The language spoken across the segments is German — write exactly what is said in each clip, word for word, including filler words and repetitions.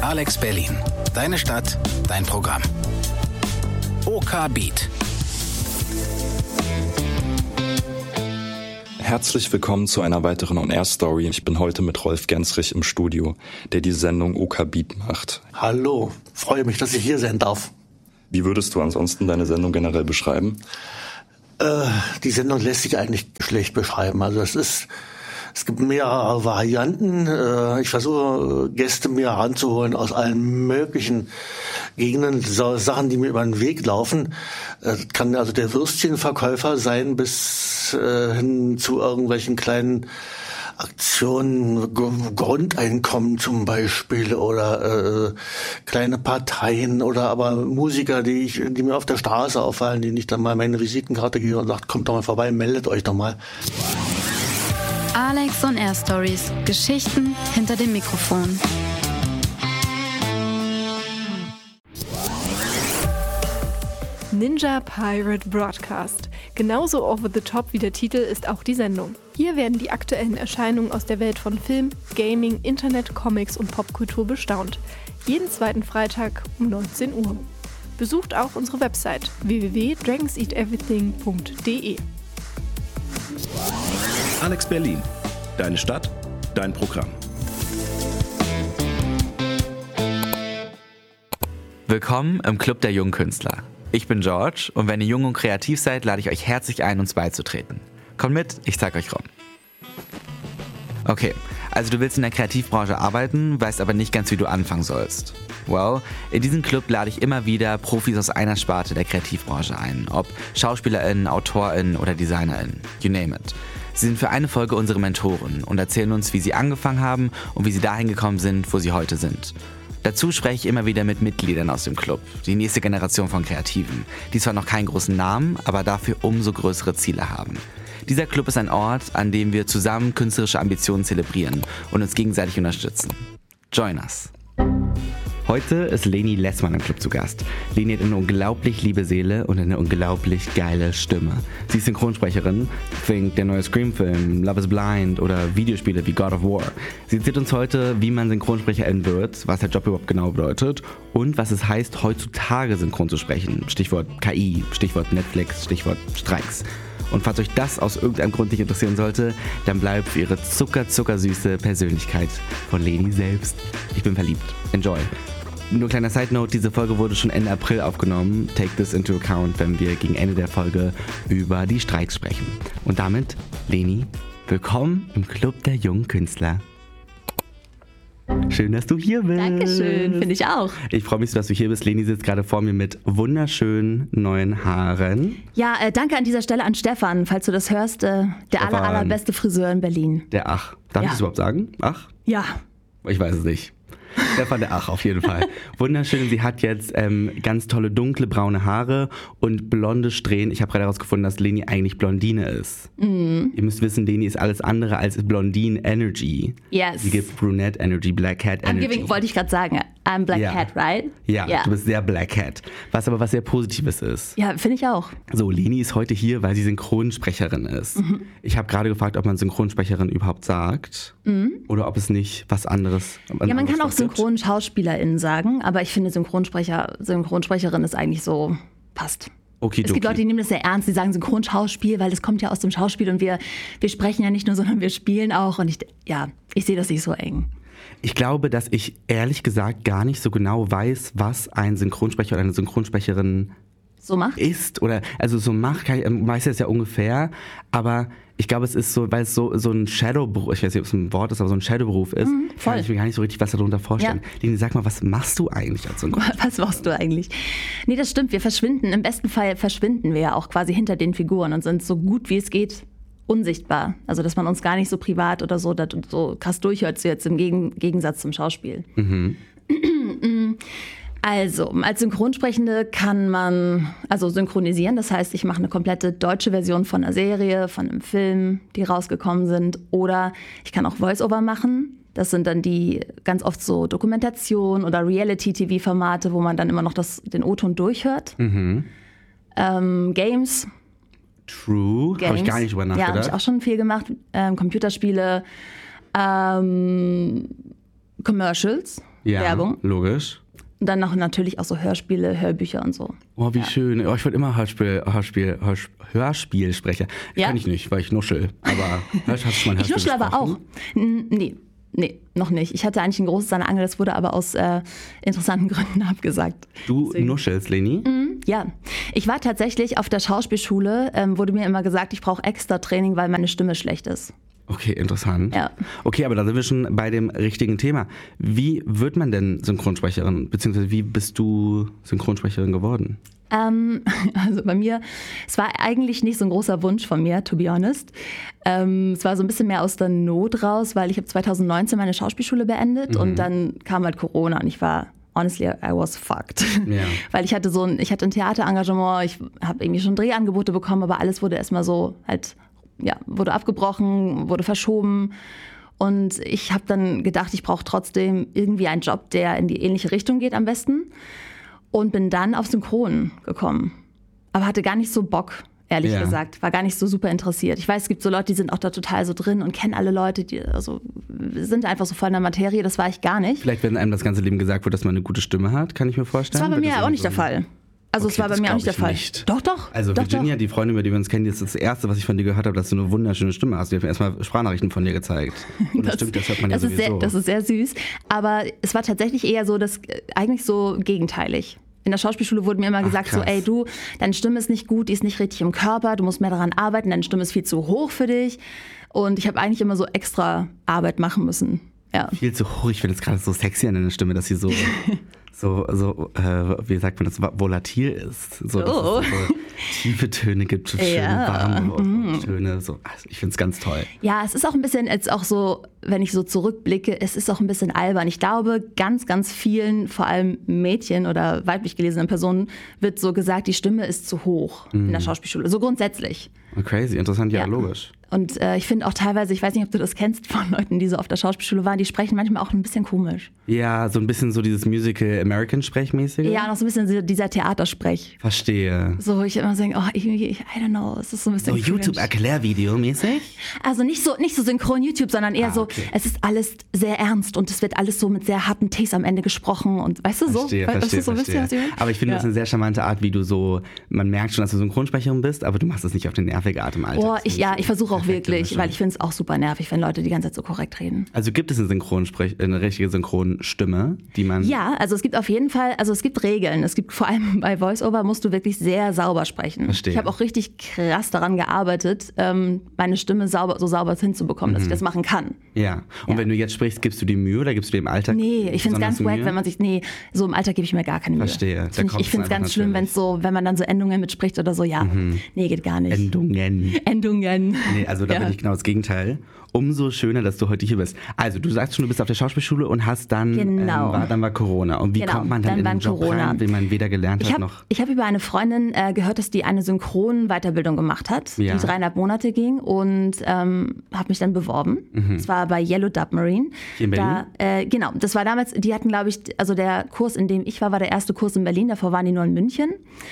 Alex Berlin. Deine Stadt, dein Programm. OK Beat. Herzlich willkommen zu einer weiteren On-Air-Story. Ich bin heute mit Rolf Gensrich im Studio, der die Sendung OK Beat macht. Hallo, freue mich, dass ich hier sein darf. Wie würdest du ansonsten deine Sendung generell beschreiben? Äh, die Sendung lässt sich eigentlich schlecht beschreiben. Also es ist, es gibt mehrere Varianten. Äh, ich versuche Gäste mir heranzuholen aus allen möglichen Gegenden, so Sachen, die mir über den Weg laufen. Das kann also der Würstchenverkäufer sein bis äh, hin zu irgendwelchen kleinen Aktionen, G- Grundeinkommen zum Beispiel oder äh, kleine Parteien oder aber Musiker, die ich, die mir auf der Straße auffallen, denen ich dann mal meine Visitenkarte gebe und sagt, kommt doch mal vorbei, meldet euch doch mal. Alex on Air Stories. Geschichten hinter dem Mikrofon. Ninja Pirate Broadcast. Genauso over the top wie der Titel ist auch die Sendung. Hier werden die aktuellen Erscheinungen aus der Welt von Film, Gaming, Internet, Comics und Popkultur bestaunt. Jeden zweiten Freitag um neunzehn Uhr. Besucht auch unsere Website w w w punkt dragons eat everything punkt d e. Alex Berlin. Deine Stadt, dein Programm. Willkommen im Club der jungen Künstler. Ich bin George und wenn ihr jung und kreativ seid, lade ich euch herzlich ein, uns beizutreten. Kommt mit, ich zeig euch rum. Okay, also du willst in der Kreativbranche arbeiten, weißt aber nicht ganz, wie du anfangen sollst. Well, in diesem Club lade ich immer wieder Profis aus einer Sparte der Kreativbranche ein. Ob SchauspielerInnen, AutorInnen oder DesignerInnen. You name it. Sie sind für eine Folge unsere Mentoren und erzählen uns, wie sie angefangen haben und wie sie dahin gekommen sind, wo sie heute sind. Dazu spreche ich immer wieder mit Mitgliedern aus dem Club, die nächste Generation von Kreativen, die zwar noch keinen großen Namen, aber dafür umso größere Ziele haben. Dieser Club ist ein Ort, an dem wir zusammen künstlerische Ambitionen zelebrieren und uns gegenseitig unterstützen. Join us! Heute ist Leni Lessmann im Club zu Gast. Leni hat eine unglaublich liebe Seele und eine unglaublich geile Stimme. Sie ist Synchronsprecherin, think der neue Scream-Film, Love is Blind oder Videospiele wie God of War. Sie erzählt uns heute, wie man Synchronsprecherin wird, was der Job überhaupt genau bedeutet und was es heißt, heutzutage synchron zu sprechen. Stichwort K I, Stichwort Netflix, Stichwort Streiks. Und falls euch das aus irgendeinem Grund nicht interessieren sollte, dann bleibt für ihre zucker-zuckersüße Persönlichkeit von Leni selbst. Ich bin verliebt. Enjoy. Nur kleiner Side-Note, diese Folge wurde schon Ende April aufgenommen. Take this into account, wenn wir gegen Ende der Folge über die Streiks sprechen. Und damit, Leni, willkommen im Club der jungen Künstler. Schön, dass du hier bist. Dankeschön, finde ich auch. Ich freue mich so, dass du hier bist. Leni sitzt gerade vor mir mit wunderschönen neuen Haaren. Ja, äh, danke an dieser Stelle an Stefan, falls du das hörst. Äh, der aller, allerbeste Friseur in Berlin. Der Ach. Darf ja. ich das überhaupt sagen? Ach? Ja. Ich weiß es nicht. Stefan der Ach, auf jeden Fall. Wunderschön, sie hat jetzt ähm, ganz tolle dunkle braune Haare und blonde Strähnen. Ich habe gerade herausgefunden, dass Leni eigentlich Blondine ist. Mhm. Ihr müsst wissen, Leni ist alles andere als Blondine Energy. Yes. Sie gibt Brunette Energy, Black Cat Energy. I'm giving, wollte ich gerade sagen. I'm Black ja. Cat, right? Ja, ja, du bist sehr Black Cat. Was aber was sehr Positives ist. Ja, finde ich auch. So, Leni ist heute hier, weil sie Synchronsprecherin ist. Mhm. Ich habe gerade gefragt, ob man Synchronsprecherin überhaupt sagt. Mhm. Oder ob es nicht was anderes ist. Ja, man kann auch SynchronschauspielerInnen sagen, aber ich finde Synchronsprecher, Synchronsprecherin ist eigentlich so, passt. Okay, es gibt Leute, die nehmen das sehr ernst, die sagen Synchronschauspiel, weil das kommt ja aus dem Schauspiel und wir, wir sprechen ja nicht nur, sondern wir spielen auch und ich, ja, ich sehe das nicht so eng. Ich glaube, dass ich ehrlich gesagt gar nicht so genau weiß, was ein Synchronsprecher oder eine Synchronsprecherin so macht. Ist oder also so macht, kann ich, weiß ich das ja ungefähr, aber ich glaube, es ist so, weil es so, so ein Shadowberuf, ich weiß nicht, ob es ein Wort ist, aber so ein Shadowberuf ist, mhm, kann ich mir gar nicht so richtig was darunter vorstellen. Ja. Leni, sag mal, was machst du eigentlich als Synchronsprecher? Was machst du eigentlich? Nee, das stimmt, wir verschwinden, im besten Fall verschwinden wir ja auch quasi hinter den Figuren und sind so gut wie es geht unsichtbar. Also, dass man uns gar nicht so privat oder so, so krass durchhört, jetzt im Gegensatz zum Schauspiel. Mhm. Also, als Synchronsprechende kann man also synchronisieren. Das heißt, ich mache eine komplette deutsche Version von einer Serie, von einem Film, die rausgekommen sind. Oder ich kann auch Voice-Over machen. Das sind dann die ganz oft so Dokumentation- oder Reality-T V-Formate, wo man dann immer noch das, den O-Ton durchhört. Mhm. Ähm, Games. True. Habe ich gar nicht drüber nachgedacht. Ja, habe ich auch schon viel gemacht. Ähm, Computerspiele, ähm, Commercials. Ja, Werbung. logisch. Und dann noch natürlich auch so Hörspiele, Hörbücher und so. Oh, wie Ja. schön. Oh, ich wollte immer Hörspiel, Hörspiel, Hörs- Hörspielsprecher. Ja. Kann ich nicht, weil ich nuschel. Aber hast du mal ein Ich Hörspiel nuschel aber gesprochen? auch. N- Nee, nee, noch nicht. Ich hatte eigentlich ein großes an der Angel, das wurde aber aus äh, interessanten Gründen abgesagt. Du Deswegen. nuschelst, Leni? Ja, ich war tatsächlich auf der Schauspielschule, ähm, wurde mir immer gesagt, ich brauche extra Training, weil meine Stimme schlecht ist. Okay, interessant. Ja. Okay, aber da sind wir schon bei dem richtigen Thema. Wie wird man denn Synchronsprecherin? Beziehungsweise wie bist du Synchronsprecherin geworden? Ähm, also bei mir, es war eigentlich nicht so ein großer Wunsch von mir, to be honest. Ähm, es war so ein bisschen mehr aus der Not raus, weil ich habe zwanzig neunzehn meine Schauspielschule beendet und dann kam halt Corona und ich war, honestly, I was fucked. Ja. Weil ich hatte so ein, ich hatte ein Theaterengagement, ich habe irgendwie schon Drehangebote bekommen, aber alles wurde erstmal so halt, ja, wurde abgebrochen, wurde verschoben. Und ich habe dann gedacht, ich brauche trotzdem irgendwie einen Job, der in die ähnliche Richtung geht am besten. Und bin dann auf Synchron gekommen. Aber hatte gar nicht so Bock, ehrlich Ja. gesagt. War gar nicht so super interessiert. Ich weiß, es gibt so Leute, die sind auch da total so drin und kennen alle Leute, die also, sind einfach so voll in der Materie. Das war ich gar nicht. Vielleicht, wenn einem das ganze Leben gesagt wird, dass man eine gute Stimme hat, kann ich mir vorstellen. Das war bei Wird mir das auch nicht so- der Fall. Also Okay, es war bei das mir auch glaub nicht der ich Fall. nicht. Doch, doch. Also doch, Virginia, doch. die Freundin, über die wir uns kennen, das ist das Erste, was ich von dir gehört habe, dass du eine wunderschöne Stimme hast. Die hat mir erstmal Sprachnachrichten von dir gezeigt. Und das, stimmt, das hört man ja das ist sowieso. sehr, das ist sehr süß. Aber es war tatsächlich eher so, dass äh, eigentlich so gegenteilig. In der Schauspielschule wurde mir immer Ach, gesagt, so, krass. ey, du, deine Stimme ist nicht gut, die ist nicht richtig im Körper, du musst mehr daran arbeiten, deine Stimme ist viel zu hoch für dich. Und ich habe eigentlich immer so extra Arbeit machen müssen. Ja. Viel zu hoch. Ich finde es gerade so sexy an deiner Stimme, dass sie so, so, so äh, wie sagt man das, volatil ist. So, dass Oh. es so tiefe Töne gibt, so schöne Ja. Mhm. warme Töne. So. Also ich finde es ganz toll. Ja, es ist auch ein bisschen jetzt auch so, wenn ich so zurückblicke, es ist auch ein bisschen albern. Ich glaube, ganz, ganz vielen, vor allem Mädchen oder weiblich gelesenen Personen, wird so gesagt, die Stimme ist zu hoch in der Schauspielschule. So grundsätzlich. Oh, crazy, interessant, ja, Ja. logisch. Und äh, ich finde auch teilweise, ich weiß nicht, ob du das kennst von Leuten, die so auf der Schauspielschule waren, die sprechen manchmal auch ein bisschen komisch. Ja, so ein bisschen so dieses Musical-American-Sprechmäßige. Ja, noch so ein bisschen so dieser Theatersprech. Verstehe. So, wo ich immer so denke, oh, irgendwie, I don't know, es ist so ein bisschen So cringe. YouTube-Erklärvideo-mäßig? Also nicht so, nicht so synchron YouTube, sondern eher Ah, so, okay. es ist alles sehr ernst und es wird alles so mit sehr harten Ts am Ende gesprochen und weißt du so? Verstehe, weißt verstehe, du so ein bisschen, verstehe. was ich meine? Aber ich finde, Ja. das ist eine sehr charmante Art, wie du so, man merkt schon, dass du Synchronsprecherin bist, aber du machst es nicht auf den nervige Art im Alltag. Boah, Das ich, finde ja, so ich versuche auch perfekte wirklich, Mischung. weil ich finde es auch super nervig, wenn Leute die ganze Zeit so korrekt reden. Also gibt es eine Synchronsprech eine richtige Synchronstimme, die man... Ja, also es gibt auf jeden Fall, also es gibt Regeln. Es gibt vor allem bei VoiceOver musst du wirklich sehr sauber sprechen. Verstehe. Ich habe auch richtig krass daran gearbeitet, ähm, meine Stimme sauber, so sauber hinzubekommen, dass ich das machen kann. Ja. Und Ja. wenn du jetzt sprichst, gibst du dir Mühe oder gibst du dir im Alltag Nee, ich finde es ganz besonders wack, Mühe? wenn man sich, nee, so im Alltag gebe ich mir gar keine Mühe. Verstehe, Das da find ich kommt ich es finde es einfach ganz schlimm, wenn es so, wenn man dann so Endungen mitspricht oder so, ja, nee, geht gar nicht. Endungen. Endungen. Nee, also da Ja. bin ich genau das Gegenteil. Umso schöner, dass du heute hier bist. Also du sagst schon, du bist auf der Schauspielschule und hast dann, Genau. ähm, war, dann war Corona. Und wie Genau, kommt man dann, dann in war den Job Corona. rein, wenn man weder gelernt Ich hat habe noch... hab über eine Freundin äh, gehört, dass die eine Synchron-Weiterbildung gemacht hat, Ja. die dreieinhalb Monate ging und ähm, habe mich dann beworben. Das war bei Yellow Submarine. Mhm. Hier in Da, äh, genau, das war damals, die hatten, glaube ich, also der Kurs, in dem ich war, war der erste Kurs in Berlin, davor waren die nur in München.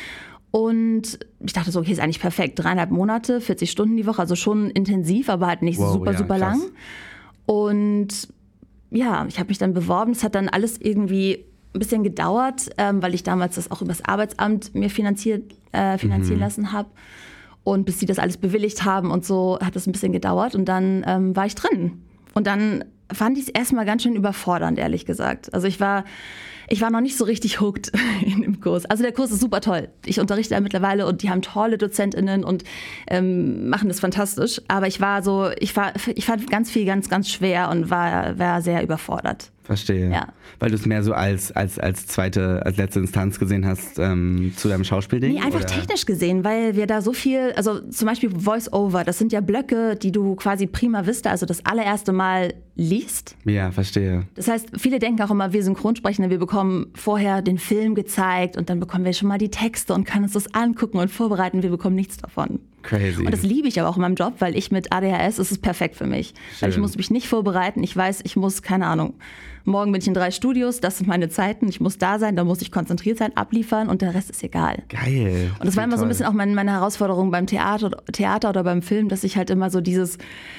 Und ich dachte so, okay, ist eigentlich perfekt. Dreieinhalb Monate, vierzig Stunden die Woche, also schon intensiv, aber halt nicht Wow, super, ja, super krass. lang. Und ja, ich habe mich dann beworben. Es hat dann alles irgendwie ein bisschen gedauert, ähm, weil ich damals das auch übers Arbeitsamt mir finanziert, äh, finanzieren Mhm. lassen habe. Und bis sie das alles bewilligt haben und so, hat es ein bisschen gedauert. Und dann ähm, war ich drin. Und dann fand ich es erstmal ganz schön überfordernd, ehrlich gesagt. Also ich war, ich war noch nicht so richtig hooked in dem Kurs. Also der Kurs ist super toll. Ich unterrichte da mittlerweile und die haben tolle DozentInnen und ähm, machen das fantastisch. Aber ich war so, ich war, ich fand ganz viel ganz, ganz schwer und war, war sehr überfordert. Verstehe. Ja. Weil du es mehr so als, als, als zweite, als letzte Instanz gesehen hast ähm, zu deinem Schauspielding? Nee, einfach oder? technisch gesehen, weil wir da so viel, also zum Beispiel Voice-Over, das sind ja Blöcke, die du quasi prima vista, also das allererste Mal liest. Ja, verstehe. Das heißt, viele denken auch immer, wir Synchronsprechende, wir bekommen vorher den Film gezeigt und dann bekommen wir schon mal die Texte und können uns das angucken und vorbereiten. Wir bekommen nichts davon. Crazy. Und das liebe ich aber auch in meinem Job, weil ich mit A D H S, ist es perfekt für mich. Weil ich Schön. muss mich nicht vorbereiten. Ich weiß, ich muss, keine Ahnung, morgen bin ich in drei Studios, das sind meine Zeiten. Ich muss da sein, da muss ich konzentriert sein, abliefern und der Rest ist egal. Geil. Und das war immer so ein bisschen auch meine, meine Herausforderung beim Theater, Theater oder beim Film, dass ich halt immer so dieses,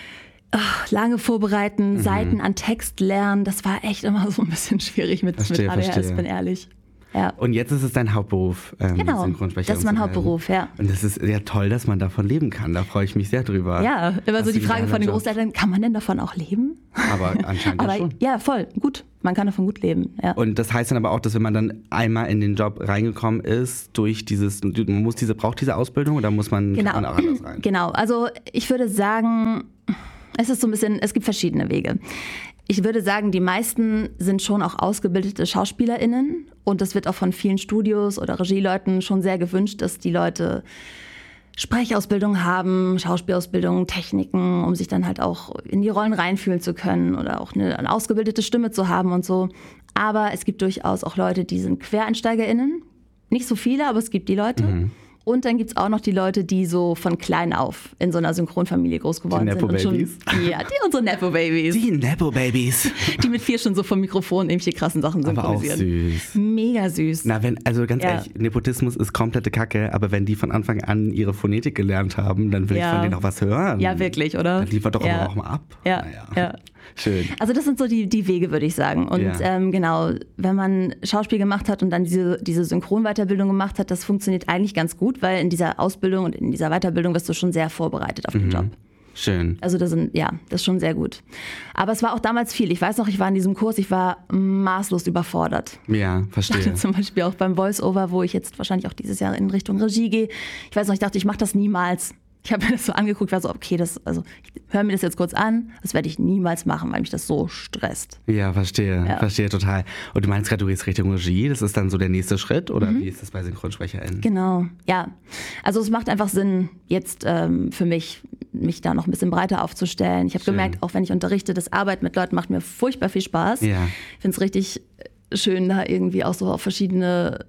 ach, lange vorbereiten, mhm. Seiten an Text lernen, das war echt immer so ein bisschen schwierig mit, verstehe, mit A D H S, verstehe. bin ehrlich. Ja. Und jetzt ist es dein Hauptberuf, ähm, genau, Synchronsprecher. Das ist mein Hauptberuf, ja. Und das ist ja toll, dass man davon leben kann. Da freue ich mich sehr drüber. Ja, immer Hast so die du Frage einen von den Job? Großeltern, kann man denn davon auch leben? Aber anscheinend aber, ja schon. Ja, voll, gut. Man kann davon gut leben, ja. Und das heißt dann aber auch, dass wenn man dann einmal in den Job reingekommen ist, durch dieses, man muss diese, braucht diese Ausbildung oder muss man, genau. kann man auch anders rein? Genau, also ich würde sagen, es ist so ein bisschen, es gibt verschiedene Wege. Ich würde sagen, die meisten sind schon auch ausgebildete SchauspielerInnen und das wird auch von vielen Studios oder Regieleuten schon sehr gewünscht, dass die Leute Sprechausbildung haben, Schauspielausbildung, Techniken, um sich dann halt auch in die Rollen reinfühlen zu können oder auch eine, eine ausgebildete Stimme zu haben und so. Aber es gibt durchaus auch Leute, die sind QuereinsteigerInnen. Nicht so viele, aber es gibt die Leute. Mhm. Und dann gibt es auch noch die Leute, die so von klein auf in so einer Synchronfamilie groß geworden die sind. Die Nepo-Babys? Ja, die unsere Nepo-Babys. Die Nepo-Babys. Die mit vier schon so vom Mikrofon irgendwelche krassen Sachen synchronisieren. Aber auch süß. Mega süß. Na, wenn, also ganz ja. ehrlich, Nepotismus ist komplette Kacke, aber wenn die von Anfang an ihre Phonetik gelernt haben, dann will ja. ich von denen auch was hören. Ja, wirklich, oder? Dann liefert doch ja. aber auch mal ab. Ja, naja. ja. Schön. Also das sind so die, die Wege, würde ich sagen. Und ja. ähm, genau, wenn man Schauspiel gemacht hat und dann diese, diese Synchronweiterbildung gemacht hat, das funktioniert eigentlich ganz gut, weil in dieser Ausbildung und in dieser Weiterbildung wirst du schon sehr vorbereitet auf den mhm. Job. Schön. Also das sind, ja, das ist schon sehr gut. Aber es war auch damals viel. Ich weiß noch, ich war in diesem Kurs, ich war maßlos überfordert. Ja, verstehe. Zum Beispiel auch beim Voice-Over, wo ich jetzt wahrscheinlich auch dieses Jahr in Richtung Regie gehe. Ich weiß noch, ich dachte, ich mache das niemals. Ich habe mir das so angeguckt, war so, okay, das, also ich höre mir das jetzt kurz an, das werde ich niemals machen, weil mich das so stresst. Ja, verstehe, ja. verstehe total. Und du meinst gerade, du gehst Richtung Regie, das ist dann so der nächste Schritt oder mhm. wie ist das bei SynchronsprecherInnen? Genau, ja. Also es macht einfach Sinn, jetzt ähm, für mich, mich da noch ein bisschen breiter aufzustellen. Ich habe gemerkt, auch wenn ich unterrichte, das Arbeiten mit Leuten macht mir furchtbar viel Spaß. Ja. Ich finde es richtig schön, da irgendwie auch so auf verschiedene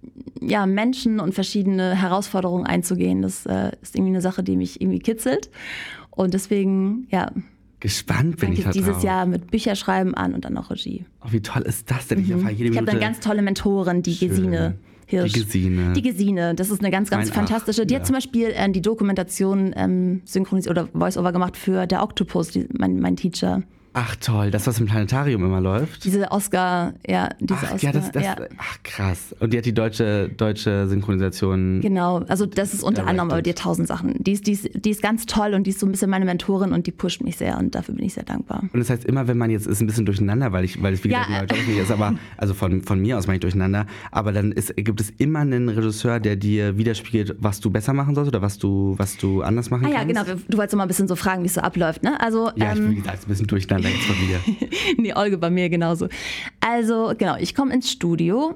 ja, Menschen und verschiedene Herausforderungen einzugehen. Das äh, ist irgendwie eine Sache, die mich irgendwie kitzelt. Und deswegen, ja. Gespannt bin ich da drauf. Dieses Jahr mit Bücherschreiben an und dann auch Regie. Oh, wie toll ist das denn? Ich, mhm. jede ich habe eine ganz tolle Mentorin, die Schön. Gesine Hirsch. Die Gesine. Die Gesine, das ist eine ganz, ganz mein fantastische. Ach, die ja. hat zum Beispiel äh, die Dokumentation ähm, synchronisiert oder Voice-Over gemacht für Der Octopus, die, mein, mein Teacher. Ach toll, das, was im Planetarium immer läuft. Diese Oscar, ja, diese ach, Oscar. Ja, das, das, ja. Ach krass. Und die hat die deutsche, deutsche Synchronisation. Genau, also das ist unter directed. anderem aber die tausend Sachen. Die ist, die, ist, die ist ganz toll und die ist so ein bisschen meine Mentorin und die pusht mich sehr und dafür bin ich sehr dankbar. Und das heißt immer, wenn man jetzt ist ein bisschen durcheinander, weil ich, weil es wie gesagt ja. ein neuer Job nicht ist, aber also von, von mir aus meine ich durcheinander, aber dann ist, gibt es immer einen Regisseur, der dir widerspiegelt, was du besser machen sollst oder was du, was du anders machen ah, kannst. Ja, genau. Du wolltest mal ein bisschen so fragen, wie es so abläuft, ne? Also, ja, ich ähm, bin wie gesagt ein bisschen durcheinander jetzt von mir. Nee, Olge bei mir genauso. Also genau, ich komme ins Studio,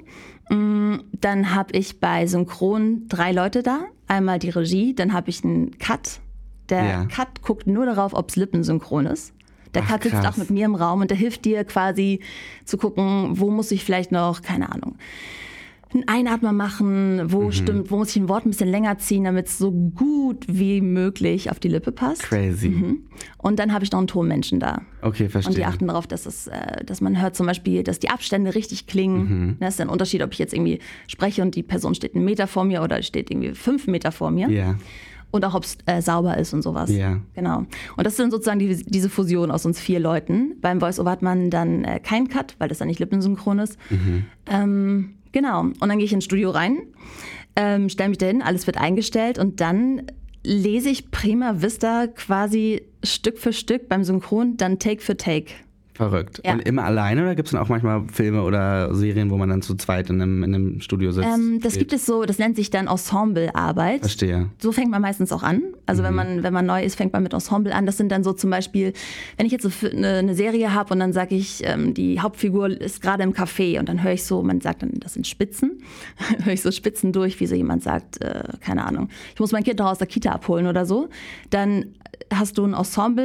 dann habe ich bei Synchron drei Leute da. Einmal die Regie, dann habe ich einen Cut. Der Ja. Cut guckt nur darauf, ob es lippensynchron ist. Der Ach, Cut sitzt krass. auch mit mir im Raum und der hilft dir quasi zu gucken, wo muss ich vielleicht noch, keine Ahnung, einen Einatmer machen, wo Mhm. stimmt, wo muss ich ein Wort ein bisschen länger ziehen, damit es so gut wie möglich auf die Lippe passt. Crazy. Mhm. Und dann habe ich noch einen Tonmenschen da. Okay, verstehe. Und die achten darauf, dass, es, äh, dass man hört zum Beispiel, dass die Abstände richtig klingen. Mhm. Das ist ein Unterschied, ob ich jetzt irgendwie spreche und die Person steht einen Meter vor mir oder steht irgendwie fünf Meter vor mir. Ja. Und auch, ob es äh, sauber ist und sowas. Ja. Genau. Und das sind sozusagen die, diese Fusion aus uns vier Leuten. Beim Voice-Over hat man dann äh, keinen Cut, weil das dann nicht lippensynchron ist. Mhm. Ähm, genau. Und dann gehe ich ins Studio rein, ähm, stelle mich dahin, alles wird eingestellt und dann lese ich prima vista quasi Stück für Stück beim Synchron, dann Take für Take. Verrückt. Ja. Und immer alleine oder gibt es dann auch manchmal Filme oder Serien, wo man dann zu zweit in einem, in einem Studio sitzt? Ähm, das gibt es so, das nennt sich dann Ensemblearbeit. Verstehe. So fängt man meistens auch an. Also Mhm. wenn man wenn man neu ist, fängt man mit Ensemble an. Das sind dann so zum Beispiel, wenn ich jetzt so eine, eine Serie habe und dann sage ich, ähm, die Hauptfigur ist gerade im Café und dann höre ich so, man sagt dann, das sind Spitzen, höre ich so Spitzen durch, wie so jemand sagt, äh, keine Ahnung, ich muss mein Kind noch aus der Kita abholen oder so. Dann hast du ein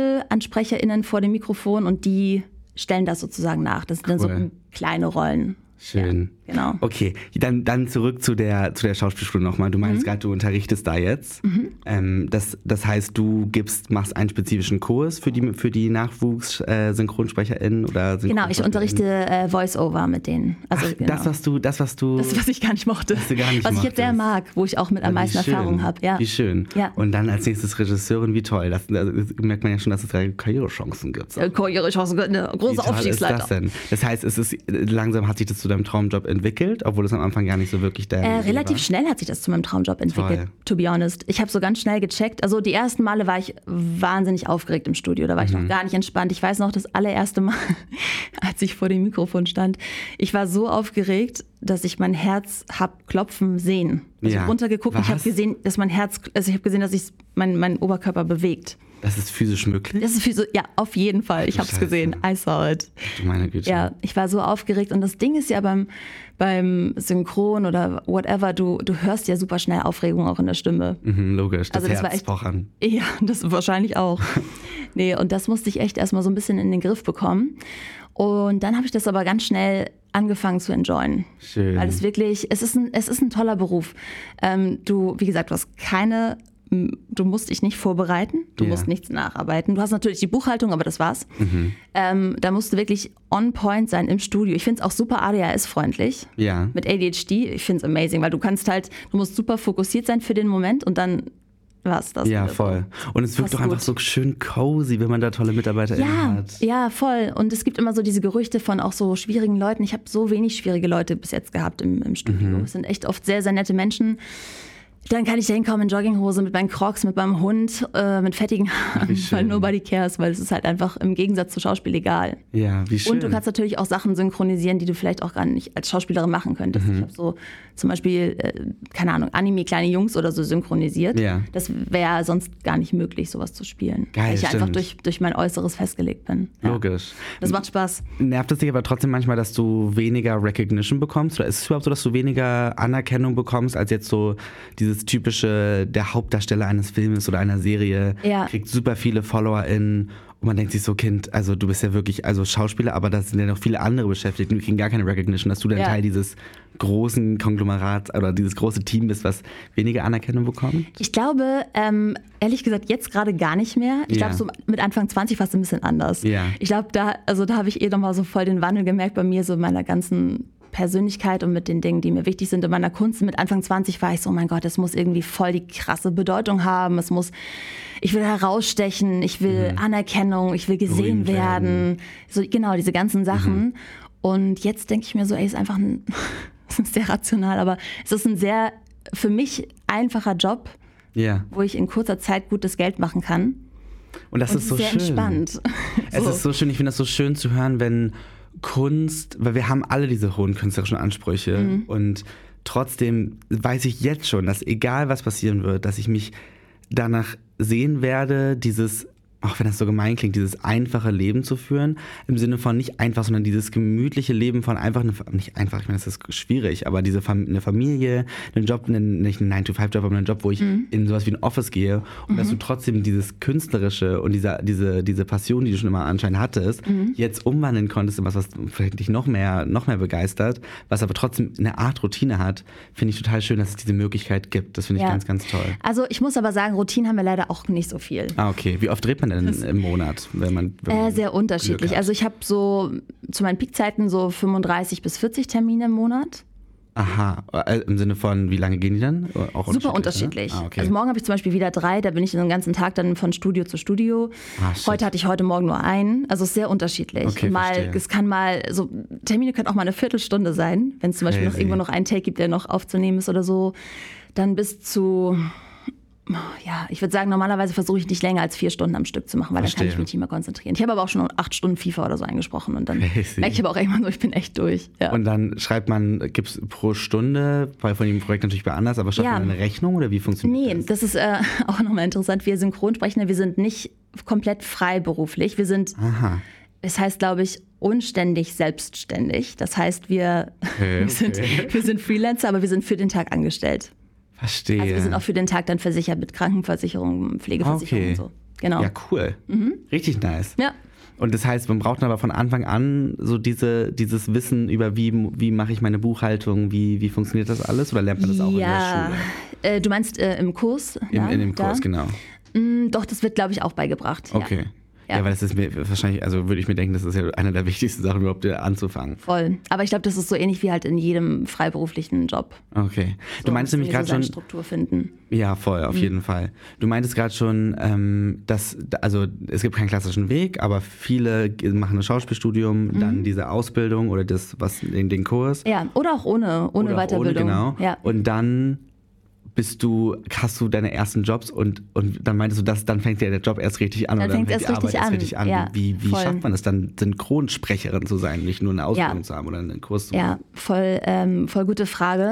Ensemble-AnsprecherInnen vor dem Mikrofon und die stellen das sozusagen nach. Das sind dann Cool. so kleine Rollen. Schön. Ja, genau. Okay, dann, dann zurück zu der, zu der Schauspielschule nochmal. Du meinst mhm. gerade, du unterrichtest da jetzt. Mhm. Ähm, das, das heißt, du gibst, machst einen spezifischen Kurs für die, für die Nachwuchs-SynchronsprecherInnen oder Genau, ich unterrichte äh, Voice-Over mit denen. Also, Ach, genau. das, was du, das, was du... Das, was ich gar nicht mochte. Was, du gar nicht was ich mochtest. jetzt sehr mag, wo ich auch mit am ja, meisten schön. Erfahrung habe. Ja. Wie schön. Ja. Und dann als nächstes Regisseurin, wie toll. Das, das merkt man ja schon, dass es drei Karrierechancen gibt. Ja, Karrierechancen, eine große Aufstiegsleiter. Ist das denn? Das heißt, es ist, langsam hat sich das zu deinem Traumjob entwickelt, obwohl es am Anfang gar nicht so wirklich der äh, Relativ war. Schnell hat sich das zu meinem Traumjob entwickelt, Toll. to be honest. Ich habe so ganz schnell gecheckt. Also die ersten Male war ich wahnsinnig aufgeregt im Studio. Da war ich mhm. noch gar nicht entspannt. Ich weiß noch, das allererste Mal, als ich vor dem Mikrofon stand, ich war so aufgeregt, dass ich mein Herz hab klopfen sehen. Also ja. ich habe runtergeguckt und ich habe gesehen, dass mein Herz, also ich habe gesehen, dass sich mein, mein Oberkörper bewegt. Das ist physisch möglich? Das ist physisch, ja, auf jeden Fall. Ich habe es gesehen. I saw it. Du meine Güte. Ja, ich war so aufgeregt. Und das Ding ist ja beim, beim Synchron oder whatever, du, du hörst ja super schnell Aufregung auch in der Stimme. Mhm, logisch, das, also das Herz war echt, pochern. Ja, das wahrscheinlich auch. Nee, und das musste ich echt erstmal so ein bisschen in den Griff bekommen. Und dann habe ich das aber ganz schnell angefangen zu enjoyen. Schön. Weil es wirklich, es ist ein, es ist ein toller Beruf. Ähm, du, wie gesagt, du hast keine... Du musst dich nicht vorbereiten, du yeah. musst nichts nacharbeiten. Du hast natürlich die Buchhaltung, aber das war's. Mhm. Ähm, da musst du wirklich on point sein im Studio. Ich finde es auch super A D H S-freundlich. Ja. Mit A D H D, ich finde es amazing, weil du kannst halt, du musst super fokussiert sein für den Moment und dann war's das. Ja, voll. Und es wirkt doch einfach so schön cozy, wenn man da tolle MitarbeiterInnen ja, hat. Ja, voll. Und es gibt immer so diese Gerüchte von auch so schwierigen Leuten. Ich habe so wenig schwierige Leute bis jetzt gehabt im, im Studio. Mhm. Es sind echt oft sehr, sehr nette Menschen. Dann kann ich da hinkommen in Jogginghose mit meinen Crocs, mit meinem Hund, äh, mit fettigen Haaren, weil nobody cares, weil es ist halt einfach im Gegensatz zu Schauspiel egal. Ja, wie schön. Und du kannst natürlich auch Sachen synchronisieren, die du vielleicht auch gar nicht als Schauspielerin machen könntest. Mhm. Ich habe so zum Beispiel, äh, keine Ahnung, Anime kleine Jungs oder so synchronisiert. Ja. Das wäre sonst gar nicht möglich, sowas zu spielen. Geil, weil ich stimmt. einfach durch, durch mein Äußeres festgelegt bin. Ja. Logisch. Das macht Spaß. Nervt es dich aber trotzdem manchmal, dass du weniger Recognition bekommst? Oder ist es überhaupt so, dass du weniger Anerkennung bekommst, als jetzt so dieses typische, der Hauptdarsteller eines Filmes oder einer Serie ja. kriegt super viele FollowerInnen und man denkt sich so, Kind, also du bist ja wirklich also Schauspieler, aber da sind ja noch viele andere beschäftigt und die kriegen gar keine Recognition, dass du dann ja. Teil dieses großen Konglomerats oder dieses große Team bist, was weniger Anerkennung bekommt? Ich glaube, ähm, ehrlich gesagt, jetzt gerade gar nicht mehr. Ich ja. glaube, so mit Anfang zwanzig war es ein bisschen anders. Ja. Ich glaube, da, also da habe ich eh nochmal so voll den Wandel gemerkt bei mir, so in meiner ganzen Persönlichkeit und mit den Dingen, die mir wichtig sind in meiner Kunst. Mit Anfang zwanzig war ich so, oh mein Gott, es muss irgendwie voll die krasse Bedeutung haben. Es muss, ich will herausstechen, ich will mhm. Anerkennung, ich will gesehen werden. werden. So, genau, diese ganzen Sachen. Mhm. Und jetzt denke ich mir so, ey, ist einfach ein, das ist sehr rational, aber es ist ein sehr, für mich einfacher Job, ja. wo ich in kurzer Zeit gutes Geld machen kann. Und das und ist so sehr schön. Entspannt. Es so. ist so schön, ich finde das so schön zu hören, wenn Kunst, weil wir haben alle diese hohen künstlerischen Ansprüche mhm. und trotzdem weiß ich jetzt schon, dass egal was passieren wird, dass ich mich danach sehen werde, dieses, auch wenn das so gemein klingt, dieses einfache Leben zu führen, im Sinne von nicht einfach, sondern dieses gemütliche Leben von einfach, eine, nicht einfach, ich meine, das ist schwierig, aber diese Fam- eine Familie, einen Job, einen, nicht einen nine to five Job, aber einen Job, wo ich mhm. in sowas wie ein Office gehe und mhm. dass du trotzdem dieses Künstlerische und diese, diese, diese Passion, die du schon immer anscheinend hattest, mhm. jetzt umwandeln konntest in was, was vielleicht dich noch mehr, noch mehr begeistert, was aber trotzdem eine Art Routine hat, finde ich total schön, dass es diese Möglichkeit gibt. Das finde ich ja. ganz, ganz toll. Also ich muss aber sagen, Routinen haben wir leider auch nicht so viel. Ah, okay. Wie oft dreht man denn im Monat, wenn man, wenn man äh, sehr unterschiedlich. Also ich habe so zu meinen Peakzeiten so fünfunddreißig bis vierzig Termine im Monat. Aha, im Sinne von, wie lange gehen die dann? Auch Super unterschiedlich. Ah, okay. Also morgen habe ich zum Beispiel wieder drei, da bin ich den ganzen Tag dann von Studio zu Studio. Ah, heute hatte ich heute Morgen nur einen, also es ist sehr unterschiedlich. Okay, mal, verstehe. es kann mal, so Termine können auch mal eine Viertelstunde sein, wenn es zum Beispiel Crazy. noch irgendwo noch einen Take gibt, der noch aufzunehmen ist oder so. Dann bis zu... Ja, ich würde sagen, normalerweise versuche ich nicht länger als vier Stunden am Stück zu machen, weil Verstehe. dann kann ich mich nicht mehr konzentrieren. Ich habe aber auch schon acht Stunden FIFA oder so eingesprochen und dann Crazy. merke ich aber auch irgendwann so, ich bin echt durch. Ja. Und dann schreibt man, gibt es pro Stunde, weil von dem Projekt natürlich bei anders, aber schreibt Ja. man eine Rechnung oder wie funktioniert Nee, das? das ist äh, auch nochmal interessant. Wir Synchronsprechende, wir sind nicht komplett freiberuflich. Wir sind, Aha. es heißt, glaube ich, unständig selbstständig. Das heißt, wir, Okay, wir, sind, okay. wir sind Freelancer, aber wir sind für den Tag angestellt. Verstehe. Also wir sind auch für den Tag dann versichert mit Krankenversicherung, Pflegeversicherung Okay. und so. Genau. Ja, cool. Mhm. Richtig nice. Ja. Und das heißt, man braucht dann aber von Anfang an so diese, dieses Wissen über wie, wie mache ich meine Buchhaltung, wie, wie funktioniert das alles oder lernt man das auch ja, in der Schule? Äh, du meinst äh, im Kurs? Im, ja, in dem da? Kurs, genau. Mm, doch, das wird, glaube ich, auch beigebracht. Okay. Ja. ja, weil das ist mir wahrscheinlich, also würde ich mir denken, das ist ja eine der wichtigsten Sachen überhaupt anzufangen. Voll. Aber ich glaube, das ist so ähnlich wie halt in jedem freiberuflichen Job. Okay. Du so, meinst nämlich gerade so schon... Struktur finden. Ja, voll, auf mhm. jeden Fall. Du meintest gerade schon, ähm, dass, also es gibt keinen klassischen Weg, aber viele machen ein Schauspielstudium, mhm. dann diese Ausbildung oder das, was in den Kurs. Ja, oder auch ohne, ohne oder Weiterbildung. Ohne, genau. Ja. Und dann bist du, hast du deine ersten Jobs und, und dann meintest du, dass dann fängt ja der Job erst richtig an dann oder fängt dann erst fängt die richtig Arbeit an. erst richtig an. Ja, wie wie voll. schafft man es dann, Synchronsprecherin zu sein, nicht nur eine Ausbildung ja. zu haben oder einen Kurs zu machen? machen? Ja, voll, ähm, voll gute Frage.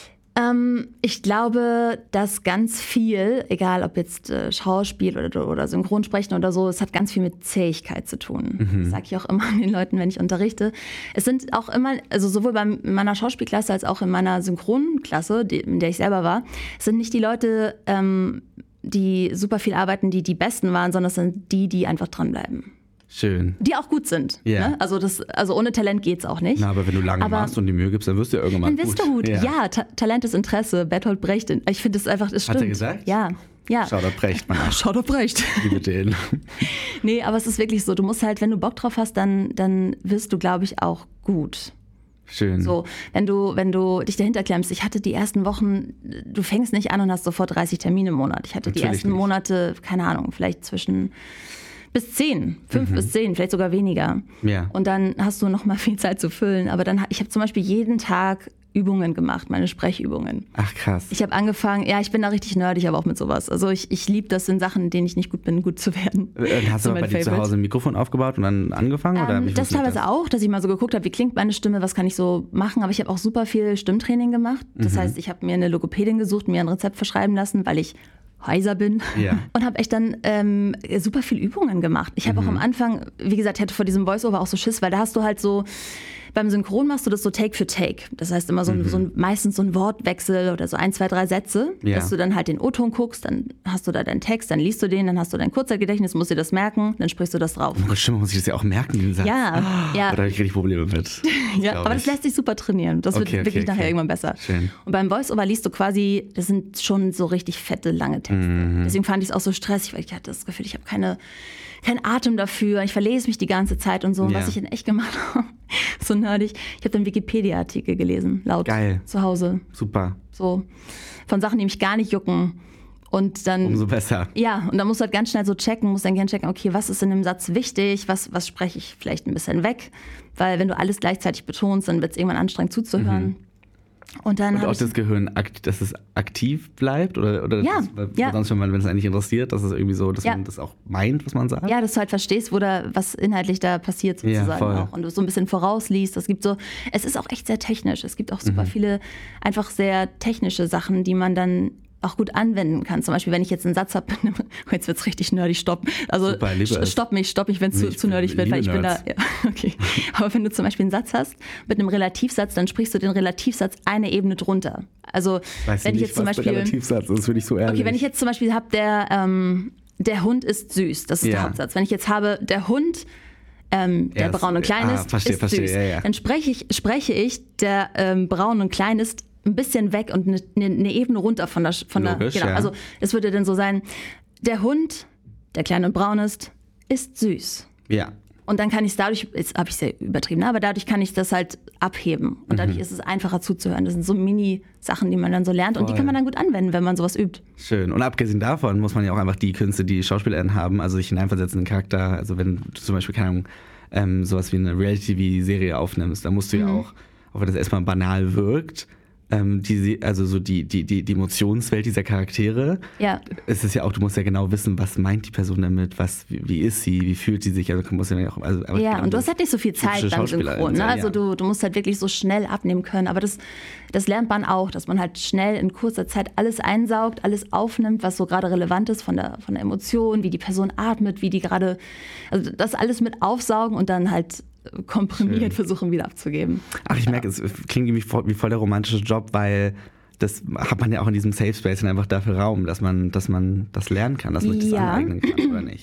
Ähm, ich glaube, dass ganz viel, egal ob jetzt äh, Schauspiel oder, oder Synchronsprechen oder so, es hat ganz viel mit Zähigkeit zu tun. Mhm. Das sage ich auch immer den Leuten, wenn ich unterrichte. Es sind auch immer, also sowohl bei meiner Schauspielklasse als auch in meiner Synchronklasse, die, in der ich selber war, es sind nicht die Leute, ähm, die super viel arbeiten, die die Besten waren, sondern es sind die, die einfach dranbleiben. Schön. Die auch gut sind. Yeah. Ne? Also, das, also ohne Talent geht's auch nicht. Na, aber wenn du lange aber machst und die Mühe gibst, dann wirst du ja irgendwann dann gut. Dann wirst du gut. Ja, ja ta- Talent ist Interesse. Bertolt Brecht. Ich finde es einfach, es stimmt. Hat er gesagt? Ja. ja. Schau, da Brecht man. Schau, da Brecht. Liebe den. Nee, aber es ist wirklich so, du musst halt, wenn du Bock drauf hast, dann, dann wirst du, glaube ich, auch gut. Schön. So, wenn du, wenn du dich dahinter klemmst, ich hatte die ersten Wochen, du fängst nicht an und hast sofort dreißig Termine im Monat. Ich hatte Natürlich die ersten nicht. Monate, keine Ahnung, vielleicht zwischen bis zehn, fünf mhm. bis zehn, vielleicht sogar weniger. Ja. Und dann hast du noch mal viel Zeit zu füllen. Aber dann, ich habe zum Beispiel jeden Tag Übungen gemacht, meine Sprechübungen. Ach krass. Ich habe angefangen, ja, ich bin da richtig nerdig, aber auch mit sowas. Also ich, ich liebe das in Sachen, in denen ich nicht gut bin, gut zu werden. Und hast du bei dir zu Hause ein Mikrofon aufgebaut und dann angefangen? Ähm, oder wie das teilweise das? auch, dass ich mal so geguckt habe, wie klingt meine Stimme, was kann ich so machen. Aber ich habe auch super viel Stimmtraining gemacht. Das mhm. heißt, ich habe mir eine Logopädin gesucht, mir ein Rezept verschreiben lassen, weil ich heiser bin ja. und habe echt dann ähm, super viel Übungen gemacht. Ich habe mhm. auch am Anfang, wie gesagt, hatte vor diesem Voice-Over auch so Schiss, weil da hast du halt so, beim Synchron machst du das so Take für Take. Das heißt immer so, ein, mhm. so ein, meistens so ein Wortwechsel oder so ein, zwei, drei Sätze, ja. dass du dann halt den O-Ton guckst, dann hast du da deinen Text, dann liest du den, dann hast du dein Kurzzeitgedächtnis, musst dir das merken, dann sprichst du das drauf. Oh, stimmt, muss ich das ja auch merken, den Satz. Ja, oh, ja. Da habe ich richtig Probleme mit. ja, aber das lässt sich super trainieren. Das wird okay, okay, wirklich okay. nachher irgendwann besser. Schön. Und beim Voice-Over liest du quasi, das sind schon so richtig fette, lange Texte. Mhm. Deswegen fand ich es auch so stressig, weil ich hatte das Gefühl, ich habe keine, keinen Atem dafür. Ich verlese mich die ganze Zeit und so. Und ja. was ich in echt gemacht habe, so nerdig. Ich habe dann Wikipedia-Artikel gelesen, laut Geil. zu Hause. Super. So von Sachen, die mich gar nicht jucken. Und dann, umso besser. Ja, und dann musst du halt ganz schnell so checken, musst dann gerne checken, okay, was ist in dem Satz wichtig, was, was spreche ich vielleicht ein bisschen weg. Weil wenn du alles gleichzeitig betonst, dann wird es irgendwann anstrengend zuzuhören. Mhm. Und, dann und auch ich das Gehirn, dass es aktiv bleibt? Oder, oder ja, das, ja. sonst, wenn man, wenn es eigentlich interessiert, dass es irgendwie so, dass ja. man das auch meint, was man sagt? Ja, dass du halt verstehst, wo da, was inhaltlich da passiert sozusagen ja, voll. auch. Und du so ein bisschen vorausliest. Es gibt so, es ist auch echt sehr technisch. Es gibt auch super mhm. viele einfach sehr technische Sachen, die man dann auch gut anwenden kann. Zum Beispiel, wenn ich jetzt einen Satz habe, jetzt wird es richtig nerdig, stopp. Also Super, stopp mich, stopp mich, wenn es zu, zu nerdig wird, weil ich bin da. Ja, okay. Aber wenn du zum Beispiel einen Satz hast mit einem Relativsatz, dann sprichst du den Relativsatz eine Ebene drunter. Also Weiß wenn ich nicht, jetzt zum was Beispiel. Der Relativsatz ist, finde ich so ehrlich. Okay, wenn ich jetzt zum Beispiel habe, der, ähm, der Hund ist süß, das ist ja. der Hauptsatz. Wenn ich jetzt habe, der Hund Ähm, der Erst, braun und klein ist, ah, verstehe, ist verstehe, süß. ja, ja. Dann spreche ich, spreche ich, der ähm, braun und klein ist, ein bisschen weg und eine, eine Ebene runter von der, von Logisch, der, genau. Ja. Also es würde dann so sein, der Hund, der klein und braun ist, ist süß. Ja. Und dann kann ich es dadurch, jetzt habe ich es sehr übertrieben, aber dadurch kann ich das halt abheben. Und dadurch mhm. ist es einfacher zuzuhören. Das sind so Mini-Sachen, die man dann so lernt. Und Voll. die kann man dann gut anwenden, wenn man sowas übt. Schön. Und abgesehen davon muss man ja auch einfach die Künste, die SchauspielerInnen haben, also sich hineinversetzen in den Charakter. Also wenn du zum Beispiel, keine Ahnung, ähm, sowas wie eine Reality-T V-Serie aufnimmst, dann musst du ja Mhm. auch, auch wenn das erstmal banal wirkt, ähm, die, also so die, die, die, die Emotionswelt dieser Charaktere. Ja. Es ist ja auch, du musst ja genau wissen, was meint die Person damit, was, wie, wie ist sie, wie fühlt sie sich. Also du musst ja auch, also, ja, genau, und du hast halt nicht so viel Zeit beim Synchron. Ne? Also ja. du, du musst halt wirklich so schnell abnehmen können. Aber das, das lernt man auch, dass man halt schnell in kurzer Zeit alles einsaugt, alles aufnimmt, was so gerade relevant ist von der, von der Emotion, wie die Person atmet, wie die gerade, also das alles mit aufsaugen und dann halt komprimiert Schön. versuchen wieder abzugeben. Ach, ich merke, es klingt wie voll, wie voll der romantische Job, weil das hat man ja auch in diesem Safe Space einfach dafür Raum, dass man, dass man das lernen kann, dass man sich ja. das aneignen kann, oder nicht?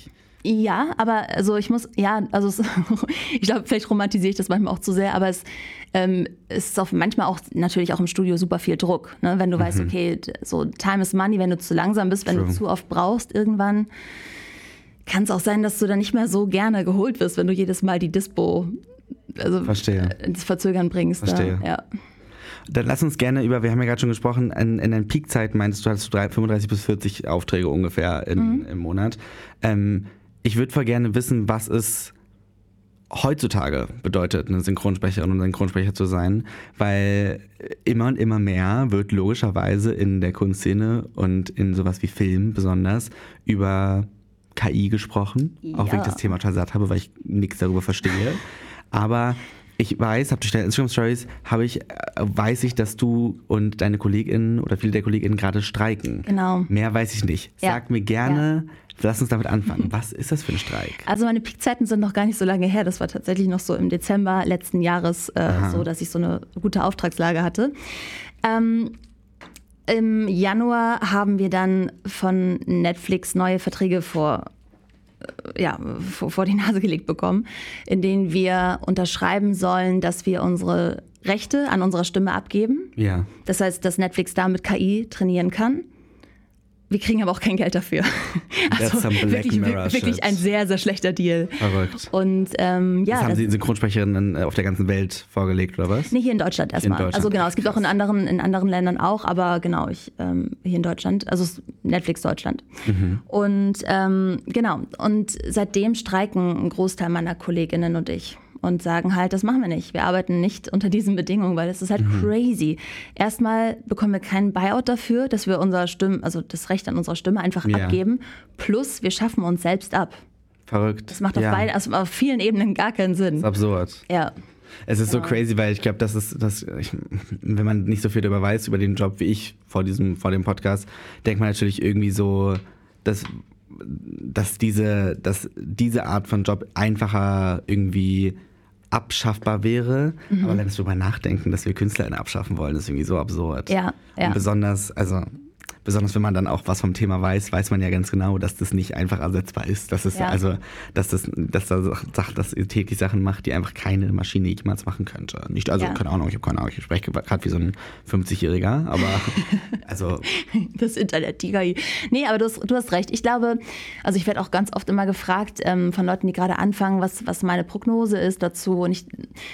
Ja, aber also ich muss, ja, also es, ich glaube, vielleicht romantisiere ich das manchmal auch zu sehr, aber es, ähm, es ist auch manchmal auch natürlich auch im Studio super viel Druck, ne? Wenn du mhm. weißt, okay, so Time is money, wenn du zu langsam bist, wenn True. du zu oft brauchst irgendwann, kann es auch sein, dass du dann nicht mehr so gerne geholt wirst, wenn du jedes Mal die Dispo also Verstehe. ins Verzögern bringst. Verstehe. Da, ja. Dann lass uns gerne über, wir haben ja gerade schon gesprochen, in, in deinen Peakzeiten meintest du, hattest du fünfunddreißig bis vierzig Aufträge ungefähr in, mhm. im Monat. Ähm, ich würde voll gerne wissen, was es heutzutage bedeutet, eine Synchronsprecherin und ein Synchronsprecher zu sein, weil immer und immer mehr wird logischerweise in der Kunstszene und in sowas wie Film besonders über K I gesprochen, ja. auch wenn ich das Thema total satt habe, weil ich nichts darüber verstehe. Aber ich weiß, habe durch deine Instagram-Stories, habe ich, weiß ich, dass du und deine KollegInnen oder viele der KollegInnen gerade streiken. Genau. Mehr weiß ich nicht. Ja. Sag mir gerne, ja. lass uns damit anfangen. Was ist das für ein Streik? Also meine Peakzeiten sind noch gar nicht so lange her. Das war tatsächlich noch so im Dezember letzten Jahres äh, so, dass ich so eine gute Auftragslage hatte. Ähm, Im Januar haben wir dann von Netflix neue Verträge vor, ja, vor, vor die Nase gelegt bekommen, in denen wir unterschreiben sollen, dass wir unsere Rechte an unserer Stimme abgeben. Ja. Das heißt, dass Netflix da mit K I trainieren kann. Wir kriegen aber auch kein Geld dafür. Also wirklich, wirklich ein sehr, sehr schlechter Deal. Verrückt. Und, ähm, ja, das haben das Sie Synchronsprecherinnen auf der ganzen Welt vorgelegt, oder was? Nee, hier in Deutschland erstmal. In Deutschland. Also genau, es gibt auch in anderen, in anderen Ländern auch, aber genau, ich ähm, hier in Deutschland, also Netflix Deutschland. Mhm. Und ähm, genau, und seitdem streiken ein Großteil meiner KollegInnen und ich. Und sagen halt, das machen wir nicht. Wir arbeiten nicht unter diesen Bedingungen, weil das ist halt mhm. crazy. Erstmal bekommen wir keinen Buyout dafür, dass wir unser Stimme, also das Recht an unserer Stimme einfach ja. abgeben. Plus, wir schaffen uns selbst ab. Verrückt. Das macht auf, ja. beiden, also auf vielen Ebenen gar keinen Sinn. Das ist absurd. Ja. Es ist genau. so crazy, weil ich glaube, das ist, das, ich, wenn man nicht so viel darüber weiß, über den Job wie ich vor diesem, vor dem Podcast, denkt man natürlich irgendwie so, dass, dass diese, dass diese Art von Job einfacher irgendwie abschaffbar wäre, mhm. aber wenn wir darüber nachdenken, dass wir KünstlerInnen abschaffen wollen, ist irgendwie so absurd. Ja, ja. Und besonders, also besonders wenn man dann auch was vom Thema weiß, weiß man ja ganz genau, dass das nicht einfach ersetzbar ist. Dass es ja. also, dass das, dass da Sachen, dass ihr täglich Sachen macht, die einfach keine Maschine jemals machen könnte. Nicht, also ja. keine Ahnung, ich habe keine Ahnung, ich spreche gerade wie so ein fünfzigjähriger, aber also das Internet, die K I. Nee, aber du hast, du hast recht. Ich glaube, also ich werde auch ganz oft immer gefragt ähm, von Leuten, die gerade anfangen, was, was meine Prognose ist dazu. Und ich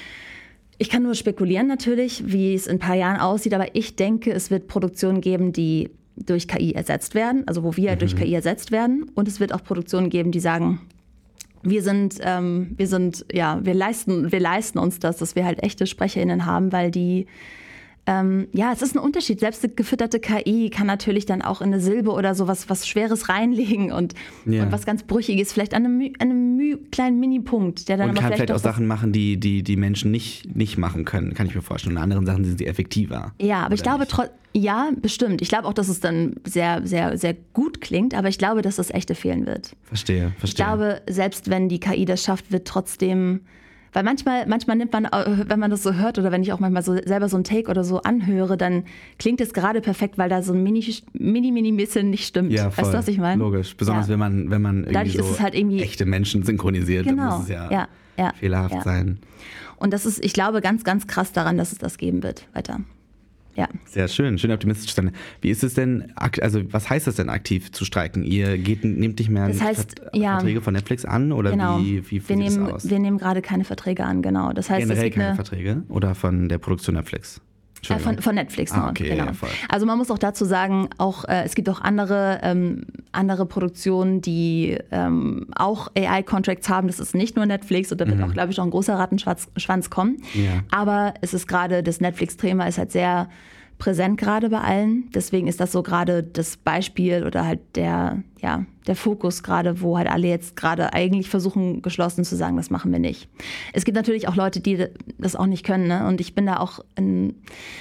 Ich kann nur spekulieren natürlich, wie es in ein paar Jahren aussieht, aber ich denke, es wird Produktionen geben, die durch K I ersetzt werden, also wo wir mhm. durch K I ersetzt werden. Und es wird auch Produktionen geben, die sagen, wir sind, ähm, wir sind, ja, wir leisten, wir leisten uns das, dass wir halt echte SprecherInnen haben, weil die Ähm, ja, es ist ein Unterschied. Selbst eine gefütterte K I kann natürlich dann auch in eine Silbe oder so was, was Schweres reinlegen und, ja. und was ganz Brüchiges, vielleicht an einem, an einem kleinen Mini-Punkt, der dann und aber kann vielleicht vielleicht auch Sachen machen, die, die die Menschen nicht, nicht machen können, kann ich mir vorstellen. Und anderen Sachen sind sie effektiver. Ja, aber ich glaube, tro- ja, bestimmt. Ich glaube auch, dass es dann sehr, sehr, sehr gut klingt, aber ich glaube, dass das Echte fehlen wird. Verstehe, verstehe. Ich glaube, selbst wenn die K I das schafft, wird trotzdem... Weil manchmal, manchmal nimmt man, wenn man das so hört oder wenn ich auch manchmal so selber so ein Take oder so anhöre, dann klingt es gerade perfekt, weil da so ein mini, mini, mini bisschen nicht stimmt. Ja, voll. Weißt du, was ich meine? Logisch. Besonders ja. wenn man, wenn man irgendwie Dadurch so ist es halt irgendwie echte Menschen synchronisiert, genau. dann muss es ja, ja, ja fehlerhaft ja. sein. Und das ist, ich glaube, ganz, ganz krass daran, dass es das geben wird weiter. Ja. Sehr schön, schön optimistisch zu sein. Wie ist es denn, also was heißt das denn aktiv zu streiken? Ihr geht, nehmt nicht mehr das heißt, Vert- ja, Verträge von Netflix an oder genau. wie, wie wir sieht nehmen, das aus? Wir nehmen gerade keine Verträge an, genau. Das heißt, Generell es gibt keine eine, Verträge oder von der Produktion Netflix? Äh, von, von Netflix ah, noch, okay, genau. ja, voll. Also man muss auch dazu sagen, auch äh, es gibt auch andere, ähm, andere Produktionen, die ähm, auch A I-Contracts haben. Das ist nicht nur Netflix und da wird mhm. auch, glaube ich, noch ein großer Rattenschwanz Schwanz kommen. Ja. Aber es ist gerade, das Netflix-Thema ist halt sehr präsent gerade bei allen. Deswegen ist das so gerade das Beispiel oder halt der, ja, der Fokus gerade, wo halt alle jetzt gerade eigentlich versuchen, geschlossen zu sagen, das machen wir nicht. Es gibt natürlich auch Leute, die das auch nicht können, ne? Und ich bin da auch in,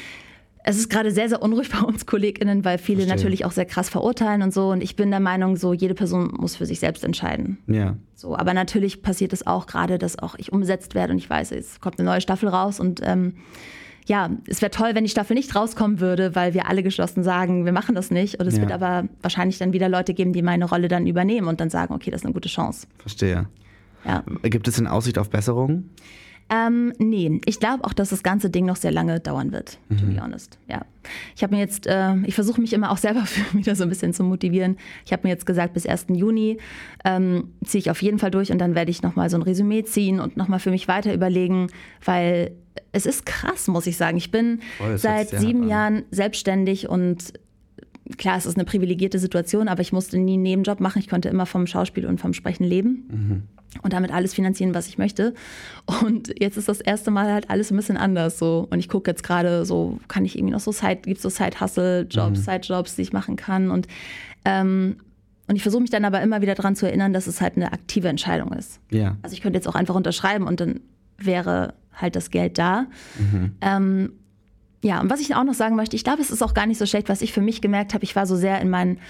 es ist gerade sehr, sehr unruhig bei uns KollegInnen, weil viele Verstehe. natürlich auch sehr krass verurteilen und so. Und ich bin der Meinung, so jede Person muss für sich selbst entscheiden. Ja. So, aber natürlich passiert es auch gerade, dass auch ich umgesetzt werde und ich weiß, es kommt eine neue Staffel raus und ähm, ja, es wäre toll, wenn die Staffel nicht rauskommen würde, weil wir alle geschlossen sagen, wir machen das nicht. Und es Ja. wird aber wahrscheinlich dann wieder Leute geben, die meine Rolle dann übernehmen und dann sagen, okay, das ist eine gute Chance. Verstehe. Ja. Gibt es denn Aussicht auf Besserung? Ähm, nee, ich glaube auch, dass das ganze Ding noch sehr lange dauern wird, to be honest. Ja. Ich habe mir jetzt, äh, ich versuche mich immer auch selber wieder so ein bisschen zu motivieren. Ich habe mir jetzt gesagt, bis ersten Juni ähm, ziehe ich auf jeden Fall durch und dann werde ich nochmal so ein Resümee ziehen und nochmal für mich weiter überlegen, weil es ist krass, muss ich sagen. Ich bin Voll, das hört seit sich sehr sieben hart an. Jahren selbstständig und klar, es ist eine privilegierte Situation, aber ich musste nie einen Nebenjob machen. Ich konnte immer vom Schauspiel und vom Sprechen leben. Mhm. Und damit alles finanzieren, was ich möchte. Und jetzt ist das erste Mal halt alles ein bisschen anders so. Und ich gucke jetzt gerade so, kann ich irgendwie noch so Side, gibt es so Side-Hustle-Jobs, Mhm. Side-Jobs, die ich machen kann. Und, ähm, und ich versuche mich dann aber immer wieder daran zu erinnern, dass es halt eine aktive Entscheidung ist. Ja. Also ich könnte jetzt auch einfach unterschreiben und dann wäre halt das Geld da. Mhm. Ähm, ja, und was ich auch noch sagen möchte, ich glaube, es ist auch gar nicht so schlecht, was ich für mich gemerkt habe. Ich war so sehr in meinen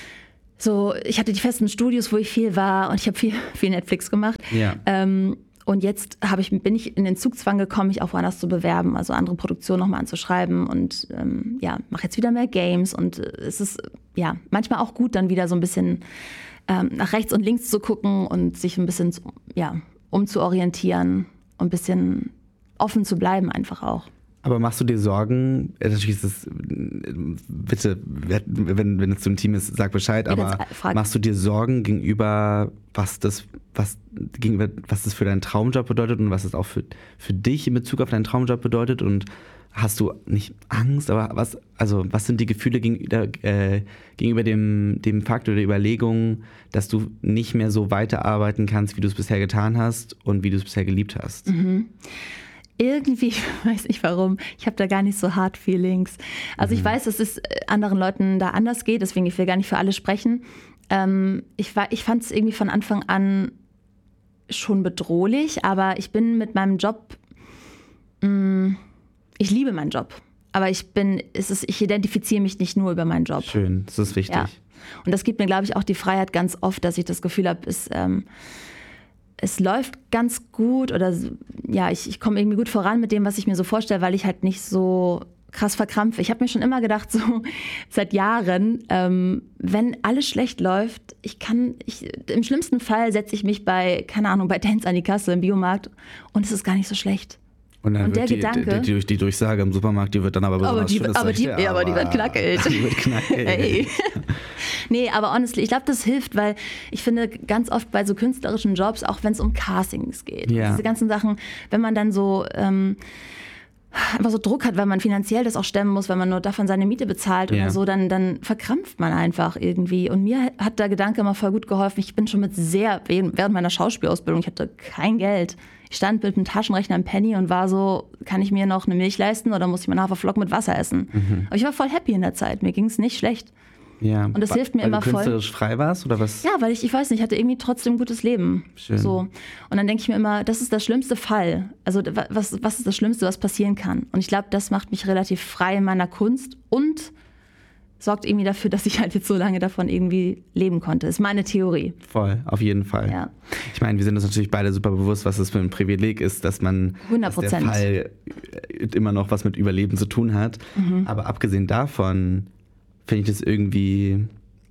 So, ich hatte die festen Studios, wo ich viel war und ich habe viel, viel Netflix gemacht. Ja. Ähm, und jetzt habe ich, bin ich in den Zugzwang gekommen, mich auch woanders zu bewerben, also andere Produktionen nochmal anzuschreiben und ähm, ja, mache jetzt wieder mehr Games und äh, es ist ja manchmal auch gut, dann wieder so ein bisschen ähm, nach rechts und links zu gucken und sich ein bisschen ja, umzuorientieren und ein bisschen offen zu bleiben einfach auch. Aber machst du dir Sorgen, äh, natürlich ist es, äh, bitte, wenn, wenn es zum Team ist, sag Bescheid, Ja, aber das- frag. machst du dir Sorgen gegenüber, was das, was, gegenüber, was das für deinen Traumjob bedeutet und was das auch für, für dich in Bezug auf deinen Traumjob bedeutet und hast du nicht Angst, aber was, also was sind die Gefühle gegenüber, äh, gegenüber dem, dem Fakt oder der Überlegung, dass du nicht mehr so weiterarbeiten kannst, wie du es bisher getan hast und wie du es bisher geliebt hast? Mhm. Irgendwie, ich weiß nicht warum, ich habe da gar nicht so Hard Feelings. Also ich weiß, dass es anderen Leuten da anders geht, deswegen ich will gar nicht für alle sprechen. Ähm, ich war, ich fand es irgendwie von Anfang an schon bedrohlich, aber ich bin mit meinem Job, mh, ich liebe meinen Job, aber ich bin, es ist, ich identifiziere mich nicht nur über meinen Job. Schön, das ist wichtig. Ja. Und das gibt mir, glaube ich, auch die Freiheit ganz oft, dass ich das Gefühl habe, es, ähm, es läuft ganz gut oder ja, ich, ich komme irgendwie gut voran mit dem, was ich mir so vorstelle, weil ich halt nicht so krass verkrampfe. Ich habe mir schon immer gedacht, so seit Jahren, ähm, wenn alles schlecht läuft, ich kann, ich, im schlimmsten Fall setze ich mich bei, keine Ahnung, bei Dance an die Kasse im Biomarkt und es ist gar nicht so schlecht. Und dann Und wird der die, Gedanke- die, die, die Durchsage im Supermarkt, die wird dann aber besonders Aber die, schön, das aber sag ich die, dir, ja, aber die wird knackelt. Die wird knackelt. Hey. Nee, aber honestly, ich glaube, das hilft, weil ich finde, ganz oft bei so künstlerischen Jobs, auch wenn es um Castings geht, Ja. diese ganzen Sachen, wenn man dann so ähm, einfach so Druck hat, weil man finanziell das auch stemmen muss, wenn man nur davon seine Miete bezahlt Ja. oder so, dann, dann verkrampft man einfach irgendwie. Und mir hat der Gedanke immer voll gut geholfen. Ich bin schon mit sehr, während meiner Schauspielausbildung, ich hatte kein Geld. Ich stand mit einem Taschenrechner im Penny und war so, kann ich mir noch eine Milch leisten oder muss ich meinen Haferflocken mit Wasser essen? Mhm. Aber ich war voll happy in der Zeit, mir ging es nicht schlecht. Ja. Und das Wa- hilft mir weil immer du voll. künstlerisch frei warst oder was? Ja, weil ich, ich weiß nicht, ich hatte irgendwie trotzdem ein gutes Leben. Schön. So. Und dann denke ich mir immer, das ist der schlimmste Fall. Also wa- was, was ist das Schlimmste, was passieren kann? Und ich glaube, das macht mich relativ frei in meiner Kunst und sorgt irgendwie dafür, dass ich halt jetzt so lange davon irgendwie leben konnte. Ist meine Theorie. Voll, auf jeden Fall. Ja. Ich meine, wir sind uns natürlich beide super bewusst, was das für ein Privileg ist, dass man hundert dass der Prozent. Fall immer noch was mit Überleben zu tun hat. Mhm. Aber abgesehen davon finde ich das irgendwie,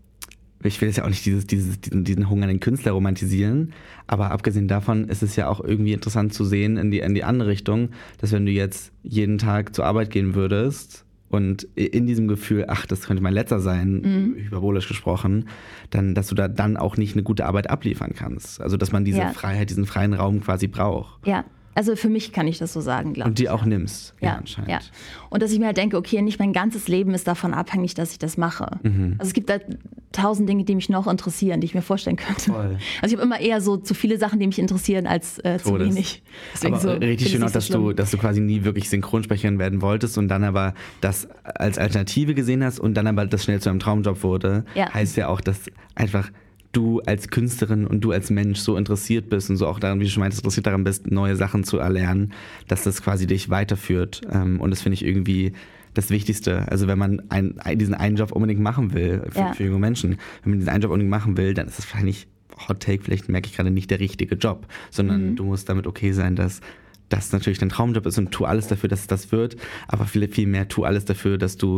ich will jetzt ja auch nicht dieses, dieses, diesen, diesen Hunger an den Künstler romantisieren, aber abgesehen davon ist es ja auch irgendwie interessant zu sehen in die, in die andere Richtung, dass wenn du jetzt jeden Tag zur Arbeit gehen würdest und in diesem Gefühl, ach, das könnte mein letzter sein, Mhm. hyperbolisch gesprochen, dann, dass du da dann auch nicht eine gute Arbeit abliefern kannst. Also, dass man diese Ja. Freiheit, diesen freien Raum quasi braucht. Ja, also für mich kann ich das so sagen, glaube ich. Und die auch nimmst. Ja, anscheinend. ja. Und dass ich mir halt denke, okay, nicht mein ganzes Leben ist davon abhängig, dass ich das mache. Mhm. Also es gibt da tausend Dinge, die mich noch interessieren, die ich mir vorstellen könnte. Voll. Also ich habe immer eher so zu viele Sachen, die mich interessieren, als äh, zu Todes. wenig. Deswegen Aber so, richtig finde schön ich auch, nicht so dass du, schlimm. dass du quasi nie wirklich Synchronsprecherin werden wolltest und dann aber das als Alternative gesehen hast und dann aber das schnell zu einem Traumjob wurde. Ja. Heißt ja auch, dass einfach du als Künstlerin und du als Mensch so interessiert bist und so auch daran, wie du schon meintest, interessiert daran bist, neue Sachen zu erlernen, dass das quasi dich weiterführt. Ähm, Und das finde ich irgendwie das Wichtigste. Also wenn man ein, ein, diesen einen Job unbedingt machen will, für, Ja. für junge Menschen, wenn man diesen einen Job unbedingt machen will, dann ist das wahrscheinlich, Hot Take, vielleicht merke ich gerade, nicht der richtige Job, sondern Mhm. du musst damit okay sein, dass das natürlich dein Traumjob ist und tu alles dafür, dass es das wird, aber viel, viel mehr tu alles dafür, dass du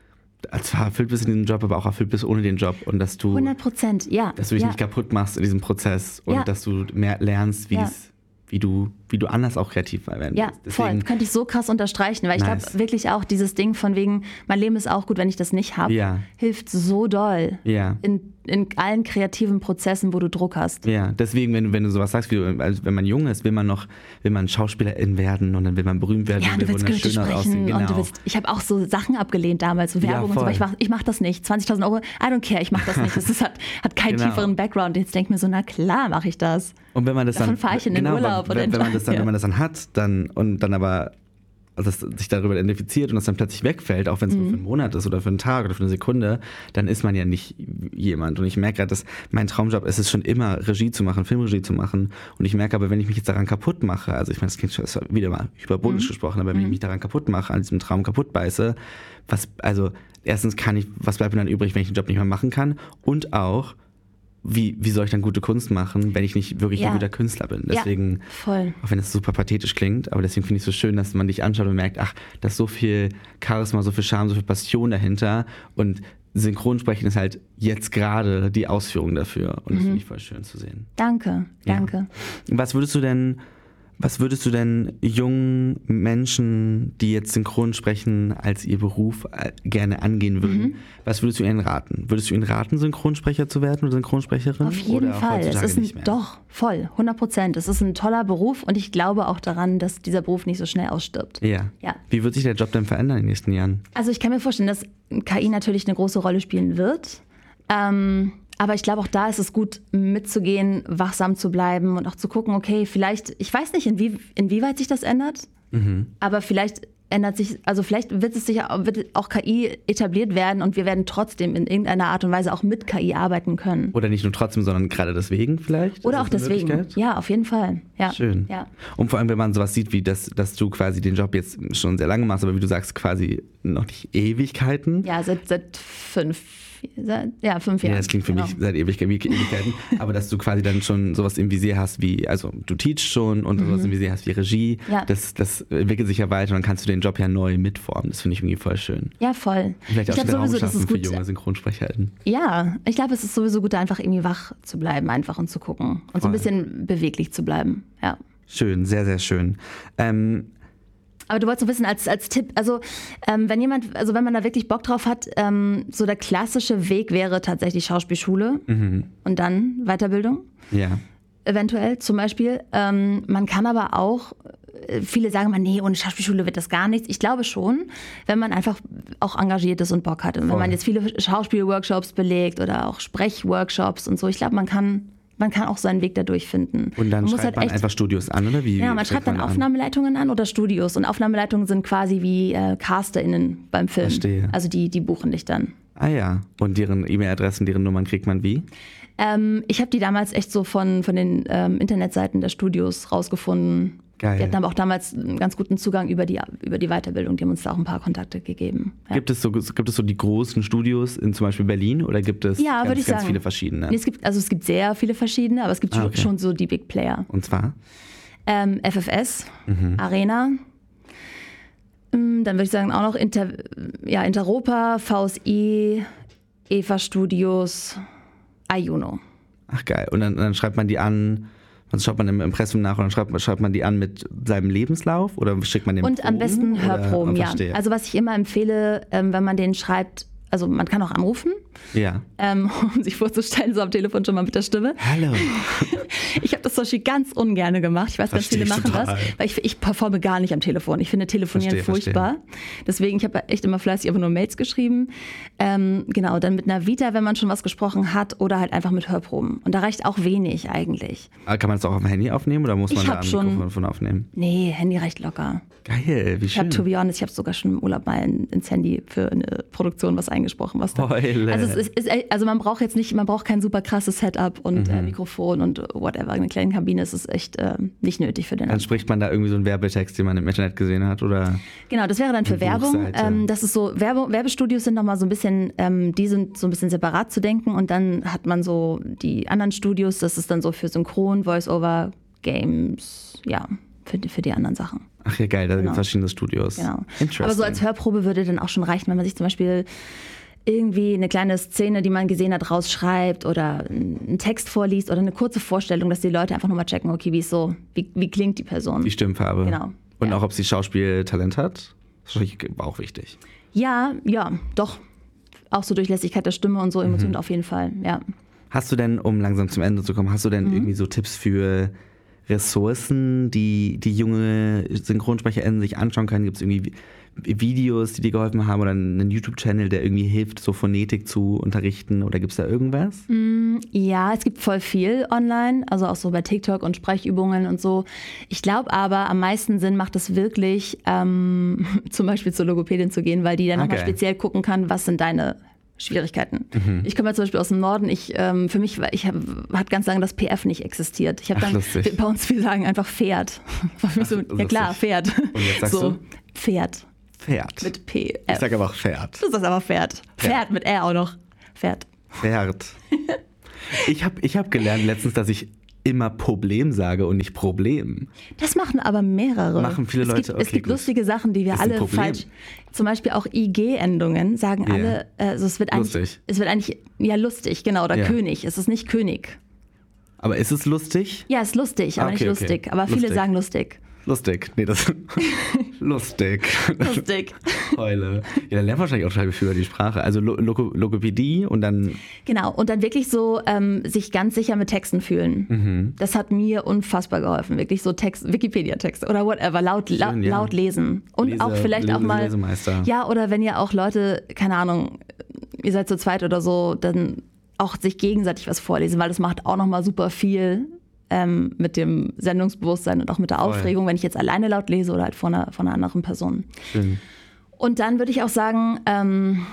zwar erfüllt bist in diesem Job, aber auch erfüllt bist ohne den Job und dass du hundert Prozent, ja. Dass du dich ja. nicht kaputt machst in diesem Prozess und ja. dass du mehr lernst, wie ja. es wie du, wie du anders auch kreativ werden Ja, willst. voll. Könnte ich so krass unterstreichen, weil nice. ich glaube wirklich auch dieses Ding von wegen, mein Leben ist auch gut, wenn ich das nicht habe, ja. hilft so doll ja. in, in allen kreativen Prozessen, wo du Druck hast. Ja, deswegen, wenn, wenn du sowas sagst, wie du, also wenn man jung ist, will man noch, will man Schauspielerin werden und dann will man berühmt werden Ja, und du will willst Goethe wunderschön sprechen aussehen. Genau. und du willst, ich habe auch so Sachen abgelehnt damals, so Werbung Ja, und so, aber ich voll. mach, ich mach das nicht. zwanzigtausend Euro, I don't care, ich mach das nicht. Das ist, hat, hat keinen Genau. tieferen Background. Jetzt denke ich mir so, na klar mache ich das. Und wenn man das Davon dann, fahre ich in den genau, Urlaub wenn, oder wenn man das dann, ja. wenn man das dann hat, dann und dann aber das, sich darüber identifiziert und das dann plötzlich wegfällt, auch wenn es Mhm. nur für einen Monat ist oder für einen Tag oder für eine Sekunde, dann ist man ja nicht jemand. Und ich merke gerade, dass mein Traumjob ist es schon immer, Regie zu machen, Filmregie zu machen. Und ich merke aber, wenn ich mich jetzt daran kaputt mache, also ich meine, das klingt schon wieder mal hyperbolisch Mhm. gesprochen, aber wenn Mhm. ich mich daran kaputt mache, an diesem Traum kaputt beiße, was, also erstens kann ich, was bleibt mir dann übrig, wenn ich den Job nicht mehr machen kann? Und auch, Wie, wie soll ich dann gute Kunst machen, wenn ich nicht wirklich Ja. ein guter Künstler bin? Deswegen, ja, voll. auch wenn es super pathetisch klingt, aber deswegen finde ich es so schön, dass man dich anschaut und merkt, ach, da ist so viel Charisma, so viel Charme, so viel Passion dahinter und Synchronsprechen ist halt jetzt gerade die Ausführung dafür und das Mhm. finde ich voll schön zu sehen. Danke, danke. Ja. Was würdest du denn, was würdest du denn jungen Menschen, die jetzt synchron sprechen, als ihr Beruf äh, gerne angehen würden, Mhm. was würdest du ihnen raten? Würdest du ihnen raten, Synchronsprecher zu werden oder Synchronsprecherin? Auf jeden oder Fall. Es heutzutage ist ein, nicht mehr? doch, voll, hundert Prozent. Es ist ein toller Beruf und ich glaube auch daran, dass dieser Beruf nicht so schnell ausstirbt. Ja. Ja. Wie wird sich der Job denn verändern in den nächsten Jahren? Also ich kann mir vorstellen, dass K I natürlich eine große Rolle spielen wird. Ähm, aber ich glaube, auch da ist es gut, mitzugehen, wachsam zu bleiben und auch zu gucken, okay, vielleicht, ich weiß nicht, inwie, inwieweit sich das ändert, Mhm. aber vielleicht ändert sich, also vielleicht wird es sich, wird auch K I etabliert werden und wir werden trotzdem in irgendeiner Art und Weise auch mit K I arbeiten können. Oder nicht nur trotzdem, sondern gerade deswegen vielleicht? Oder Ist auch das eine deswegen. Möglichkeit? Ja, auf jeden Fall. Ja. Schön. Ja. Und vor allem, wenn man sowas sieht, wie das, dass du quasi den Job jetzt schon sehr lange machst, aber wie du sagst, quasi noch nicht Ewigkeiten. Ja, seit, seit fünf, seit, ja, fünf Jahren. Ja, das klingt für genau. mich seit Ewigkeit, wie Ewigkeiten. Aber dass du quasi dann schon sowas im Visier hast wie, also du teachst schon und sowas im Visier hast wie Regie, Ja. das, das entwickelt sich ja weiter und dann kannst du den Job ja neu mitformen. Das finde ich irgendwie voll schön. Ja, voll. Vielleicht auch ich den glaube Raum sowieso, das schaffen ist für gut. junge Synchronsprecherinnen. Ja, ich glaube, es ist sowieso gut, da einfach irgendwie wach zu bleiben, einfach und zu gucken. Und so Voll. ein bisschen beweglich zu bleiben. Ja. Schön, sehr, sehr schön. Ähm, Aber du wolltest so wissen, als, als Tipp, also ähm, wenn jemand, also wenn man da wirklich Bock drauf hat, ähm, so der klassische Weg wäre tatsächlich Schauspielschule mhm. und dann Weiterbildung. Ja. Eventuell zum Beispiel. Ähm, man kann aber auch, äh, viele sagen mal, nee, ohne Schauspielschule wird das gar nichts. Ich glaube schon, wenn man einfach auch engagiert ist und Bock hat. Und wenn Voll. man jetzt viele Schauspielworkshops belegt oder auch Sprechworkshops und so, ich glaube, man kann, man kann auch seinen Weg dadurch finden. Und dann man schreibt halt man einfach Studios an, oder wie? Ja, man wie schreibt fängt dann an? Aufnahmeleitungen an oder Studios. Und Aufnahmeleitungen sind quasi wie äh, CasterInnen beim Film. Verstehe. Also die, die buchen dich dann. Ah ja. Und deren E-Mail-Adressen, deren Nummern kriegt man wie? Ähm, ich habe die damals echt so von, von den ähm, Internetseiten der Studios rausgefunden. Geil. Die hatten aber auch damals einen ganz guten Zugang über die, über die Weiterbildung. Die haben uns da auch ein paar Kontakte gegeben. Ja, Gibt es so, gibt es so die großen Studios in zum Beispiel Berlin oder gibt es ja ganz, würde ich ganz sagen. viele verschiedene? Nee, es gibt, also es gibt sehr viele verschiedene, aber es gibt Ah, schon- okay. schon so die Big Player. Und zwar? Ähm, F F S, Mhm. Arena. Ähm, Dann würde ich sagen auch noch Inter, ja, Interopa, V S I, Eva Studios, Ayuno. Ach geil. Und dann, dann schreibt man die an, dann schaut man im Impressum nach und dann schreibt, man- schreibt man die an mit seinem Lebenslauf oder schickt man den Und am Proben, besten oder? Hörproben, Oh, ja. verstehe. Also was ich immer empfehle, ähm, wenn man den schreibt, also man kann auch anrufen, ja. ähm, um sich vorzustellen, so am Telefon schon mal mit der Stimme. Hallo. Ich habe das zum Beispiel ganz ungern gemacht. Ich weiß, ganz Versteh viele ich machen total. das, weil ich, ich performe gar nicht am Telefon. Ich finde Telefonieren Verstehe, furchtbar. Deswegen, ich habe echt immer fleißig einfach nur Mails geschrieben. Ähm, genau, dann mit einer Vita, wenn man schon was gesprochen hat, oder halt einfach mit Hörproben. Und da reicht auch wenig eigentlich. Aber kann man das auch auf dem Handy aufnehmen oder muss man Ich da hab am schon- Mikrofon von aufnehmen? Nee, Handy reicht locker. Geil, wie Ich habe, schön. to be honest, ich habe sogar schon im Urlaub mal in, ins Handy für eine Produktion was eingesprochen. Was da, Heule. also, es ist, ist, also man braucht jetzt nicht, man braucht kein super krasses Setup und Mhm. äh, Mikrofon und whatever. Eine kleine Kabine ist es echt äh, nicht nötig für den Dann spricht man da irgendwie so einen Werbetext, den man im Internet gesehen hat, oder? Genau, das wäre dann für Eine Werbung. Buchseite. Ähm, das ist so, Werbe, Werbestudios sind nochmal so ein bisschen, ähm, die sind so ein bisschen separat zu denken und dann hat man so die anderen Studios, das ist dann so für Synchron, Voice-Over, Games, ja. für die, für die anderen Sachen. Ach ja, geil, da Genau. gibt es verschiedene Studios. Genau. Interesting. Aber so als Hörprobe würde dann auch schon reichen, wenn man sich zum Beispiel irgendwie eine kleine Szene, die man gesehen hat, rausschreibt oder einen Text vorliest oder eine kurze Vorstellung, dass die Leute einfach nochmal checken, okay, wie ist so, wie, wie klingt die Person? Die Stimmfarbe. Genau. Und Ja. auch, ob sie Schauspieltalent hat. Das ist auch wichtig. Ja, ja, doch. Auch so Durchlässigkeit der Stimme und so Emotionen Mhm. auf jeden Fall, ja. Hast du denn, um langsam zum Ende zu kommen, hast du denn Mhm. irgendwie so Tipps für Ressourcen, die die junge SynchronsprecherInnen sich anschauen können? Gibt es irgendwie Videos, die dir geholfen haben oder einen YouTube-Channel, der irgendwie hilft, so Phonetik zu unterrichten? Oder gibt es da irgendwas? Ja, es gibt voll viel online, also auch so bei TikTok und Sprechübungen und so. Ich glaube aber, am meisten Sinn macht es wirklich, ähm, zum Beispiel zur Logopädin zu gehen, weil die dann Ah, nochmal geil. speziell gucken kann, was sind deine Schwierigkeiten. Mhm. Ich komme ja zum Beispiel aus dem Norden. Ich, ähm, für mich, war- ich hab, hat ganz lange das P F nicht existiert. Ich habe Ach, dann, lustig. bei uns, wir sagen einfach Pferd. War für mich so, ja lustig. klar, Pferd. Und jetzt sagst so, du? Pferd Pferd. mit P Ich F. sag aber auch Pferd. Das ist aber Pferd. Pferd mit R auch noch. Pferd. Pferd. Ich habe ich hab gelernt letztens, dass ich immer Problem sage und nicht Problem. Das machen aber mehrere. Machen viele es Leute, Gibt, okay, es gibt gut. lustige Sachen, die wir Ist ein alle Problem. falsch. Zum Beispiel auch I G-Endungen sagen Ja. alle. Also es wird eigentlich. Lustig. Es wird eigentlich ja lustig, genau. Oder Ja. König. Es ist nicht König. Aber ist es lustig? Ja, ist lustig, aber Ah, nicht okay, okay. lustig. Aber viele Lustig. sagen lustig. Lustig. Nee, das lustig. Lustig. Heule. Ja, dann lernt man wahrscheinlich auch total viel über die Sprache. Also Lo Logo Logopädie und dann. Genau. Und dann wirklich so ähm, sich ganz sicher mit Texten fühlen. Mhm. Das hat mir unfassbar geholfen. Wirklich so Text, Wikipedia-Texte oder whatever. Laut, Schön, laut, ja. laut lesen. Und Lese- auch vielleicht Lese- auch mal. Lesemeister. Ja, oder wenn ihr auch Leute, keine Ahnung, ihr seid zu zweit oder so, dann auch sich gegenseitig was vorlesen, weil das macht auch nochmal super viel ähm, mit dem Sendungsbewusstsein und auch mit der Voll. Aufregung, wenn ich jetzt alleine laut lese oder halt von einer, von einer anderen Person. Schön. Und dann würde ich auch sagen, ähm,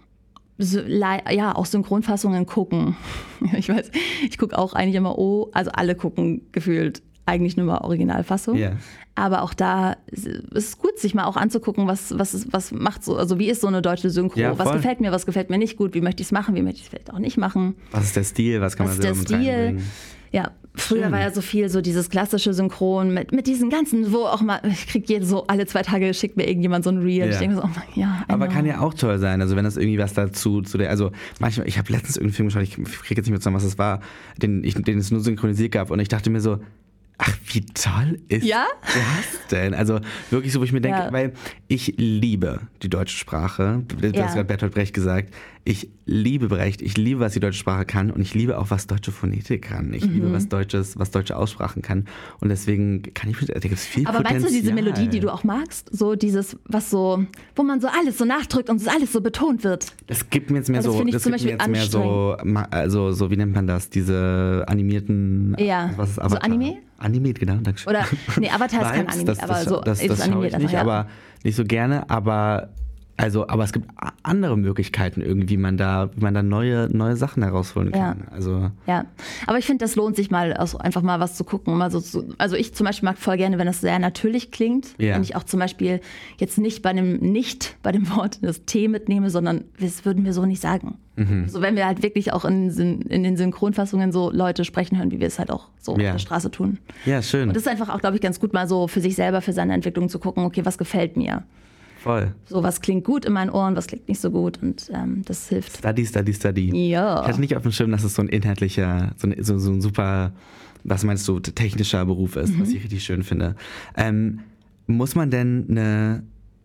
so, ja, auch Synchronfassungen gucken. Ich weiß, ich gucke auch eigentlich immer, oh, also alle gucken gefühlt eigentlich nur mal Originalfassung. Ja. Aber auch da ist es gut, sich mal auch anzugucken, was, was, ist, was macht so, also wie ist so eine deutsche Synchro? Ja, was voll. gefällt mir, was gefällt mir nicht gut? Wie möchte ich es machen? Wie möchte ich es vielleicht auch nicht machen? Was ist der Stil? Was kann Was man ist selber der mit Stil? reinbringen? Ja, früher Schön. war ja so viel so dieses klassische Synchron mit, mit diesen ganzen, wo auch mal, ich kriege jede so alle zwei Tage schickt mir irgendjemand so ein Reel. Ja. Ich denke so, oh mein, ja. I Aber know. kann ja auch toll sein, also wenn das irgendwie was dazu, zu der, also manchmal, ich habe letztens irgendeinen Film geschaut, ich kriege jetzt nicht mehr zusammen, was es war, den, ich, den es nur synchronisiert gab und ich dachte mir so, ach, wie toll ist Ja? das denn? Also wirklich so, wo ich mir denke, Ja. weil ich liebe die deutsche Sprache, das Ja. hat gerade Bertolt Brecht gesagt, ich liebe Brecht, ich liebe, was die deutsche Sprache kann und ich liebe auch, was deutsche Phonetik kann. Ich Mhm. liebe, was deutsches, was deutsche Aussprachen kann und deswegen kann ich, da gibt es viel Aber Potenzial. weißt du, diese Melodie, die du auch magst, so dieses, was so, wo man so alles so nachdrückt und es alles so betont wird. Das gibt mir jetzt mehr Ja, das so, finde ich das zum gibt mir Beispiel jetzt mehr so, ma- also so, wie nennt man das, diese animierten, Ja. was ist So Avatar? Anime? Animiert, genau, danke schön. Oder, nee, Avatar ist kein Vibes, Anime, das, aber das, so, das, ist das, das schaue animiert ich nicht, einfach, ja. aber nicht so gerne, aber also, aber es gibt a- andere Möglichkeiten irgendwie, wie man da, wie man da neue, neue Sachen herausholen Ja. kann. Also Ja, aber ich finde, das lohnt sich mal, also einfach mal was zu gucken. Mal so zu, also ich zum Beispiel mag voll gerne, wenn das sehr natürlich klingt. Ja. Wenn ich auch zum Beispiel jetzt nicht bei dem, nicht bei dem Wort das T mitnehme, sondern das würden wir so nicht sagen. Mhm. So wenn wir halt wirklich auch in, Syn- in den Synchronfassungen so Leute sprechen hören, wie wir es halt auch so Ja. auf der Straße tun. ja, schön, Und das ist einfach auch, glaube ich, ganz gut, mal so für sich selber, für seine Entwicklung zu gucken, okay, was gefällt mir? voll. So, was klingt gut in meinen Ohren, was klingt nicht so gut und ähm, das hilft. Study, study, study. Ja. Ich hatte nicht auf dem Schirm, dass es so ein inhaltlicher, so ein, so, so ein super, was meinst du, technischer Beruf ist, Mhm. was ich richtig schön finde. Ähm, muss man denn eine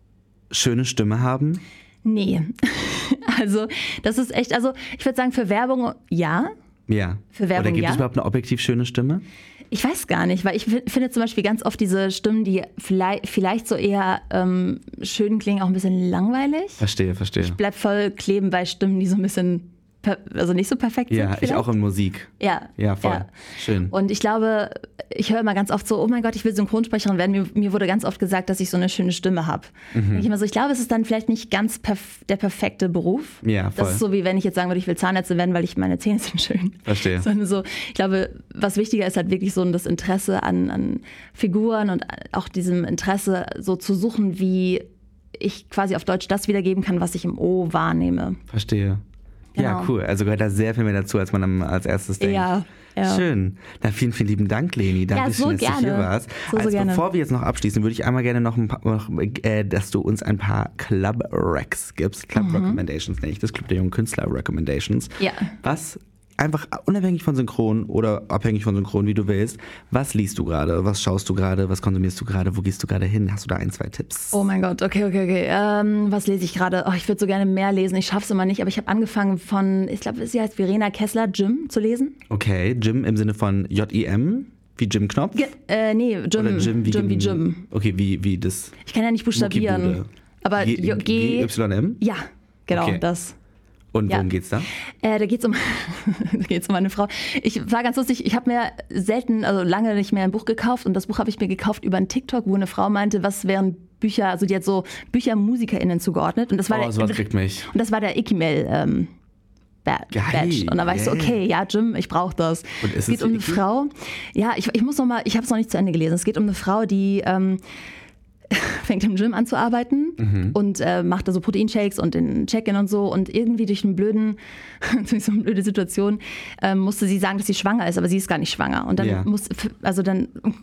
schöne Stimme haben? Nee. Also, das ist echt, also ich würde sagen, für Werbung ja. Ja. Für Werbung, Oder gibt ja. es überhaupt eine objektiv schöne Stimme? Ich weiß gar nicht, weil ich f- finde zum Beispiel ganz oft diese Stimmen, die vielleicht, vielleicht so eher ähm, schön klingen, auch ein bisschen langweilig. Verstehe, verstehe. Ich bleib voll kleben bei Stimmen, die so ein bisschen, per- also nicht so perfekt sind. Ja, ich vielleicht. auch in Musik. Ja. Ja, voll. Schön. Und ich glaube, ich höre immer ganz oft so, oh mein Gott, ich will Synchronsprecherin werden. Mir, mir wurde ganz oft gesagt, dass ich so eine schöne Stimme habe. Mhm. Ich immer so, ich glaube, es ist dann vielleicht nicht ganz perf- der perfekte Beruf. Ja, voll. Das ist so, wie wenn ich jetzt sagen würde, ich will Zahnärztin werden, weil ich meine Zähne sind schön. Verstehe. Sondern so, ich glaube, was wichtiger ist halt wirklich so das Interesse an, an Figuren und auch diesem Interesse so zu suchen, wie ich quasi auf Deutsch das wiedergeben kann, was ich im O wahrnehme. Verstehe. Ja, Genau. cool. Also gehört da sehr viel mehr dazu, als man am- als erstes denkt. Ja, Ja. Schön. Na, vielen, vielen lieben Dank, Leni. Danke Ja, so schön, dass gerne. du hier warst. So, so also, gerne. bevor wir jetzt noch abschließen, würde ich einmal gerne noch, ein paar, noch äh, dass du uns ein paar Club-Recs gibst. Club-Recommendations nenne ich das. Club der jungen Künstler-Recommendations. Ja. Was, einfach unabhängig von Synchron oder abhängig von Synchron, wie du willst, was liest du gerade? Was schaust du gerade? Was konsumierst du gerade? Wo gehst du gerade hin? Hast du da ein, zwei Tipps? Oh mein Gott, okay, okay, okay. Ähm, was lese ich gerade? Oh, ich würde so gerne mehr lesen. Ich schaffe es immer nicht, aber ich habe angefangen von, ich glaube, sie heißt Verena Kessler, Jim, zu lesen. Okay, Jim im Sinne von J I M, wie Jim Knopf? Ge äh, nee, Jim, Oder Jim wie, Jim wie Jim. Okay, wie, wie das... Ich kann ja nicht buchstabieren. Muckibude. Aber G, G, G, Y, M? Ja, genau, Okay. das. Und Ja. worum geht's da? Äh, da geht's um, da geht's um eine Frau. Ich war ganz lustig, ich habe mir selten, also lange nicht mehr ein Buch gekauft und das Buch habe ich mir gekauft über einen TikTok, wo eine Frau meinte, was wären Bücher, also die hat so Bücher MusikerInnen zugeordnet und das war Oh, der, sowas kriegt mich. und das war der Ikimel ähm, Ba- Geil, Badge. Und dann war ich so, yeah. okay, ja, Jim, ich brauche das. Und ist es geht es um eine Iki? Frau. Ja, ich, ich muss noch mal, ich habe es noch nicht zu Ende gelesen. Es geht um eine Frau, die ähm, fängt im Gym an zu arbeiten Mhm. und äh, macht da so Proteinshakes und den Check-in und so und irgendwie durch einen blöden, durch so eine blöde Situation ähm, musste sie sagen, dass sie schwanger ist, aber sie ist gar nicht schwanger und dann Ja. muss, also dann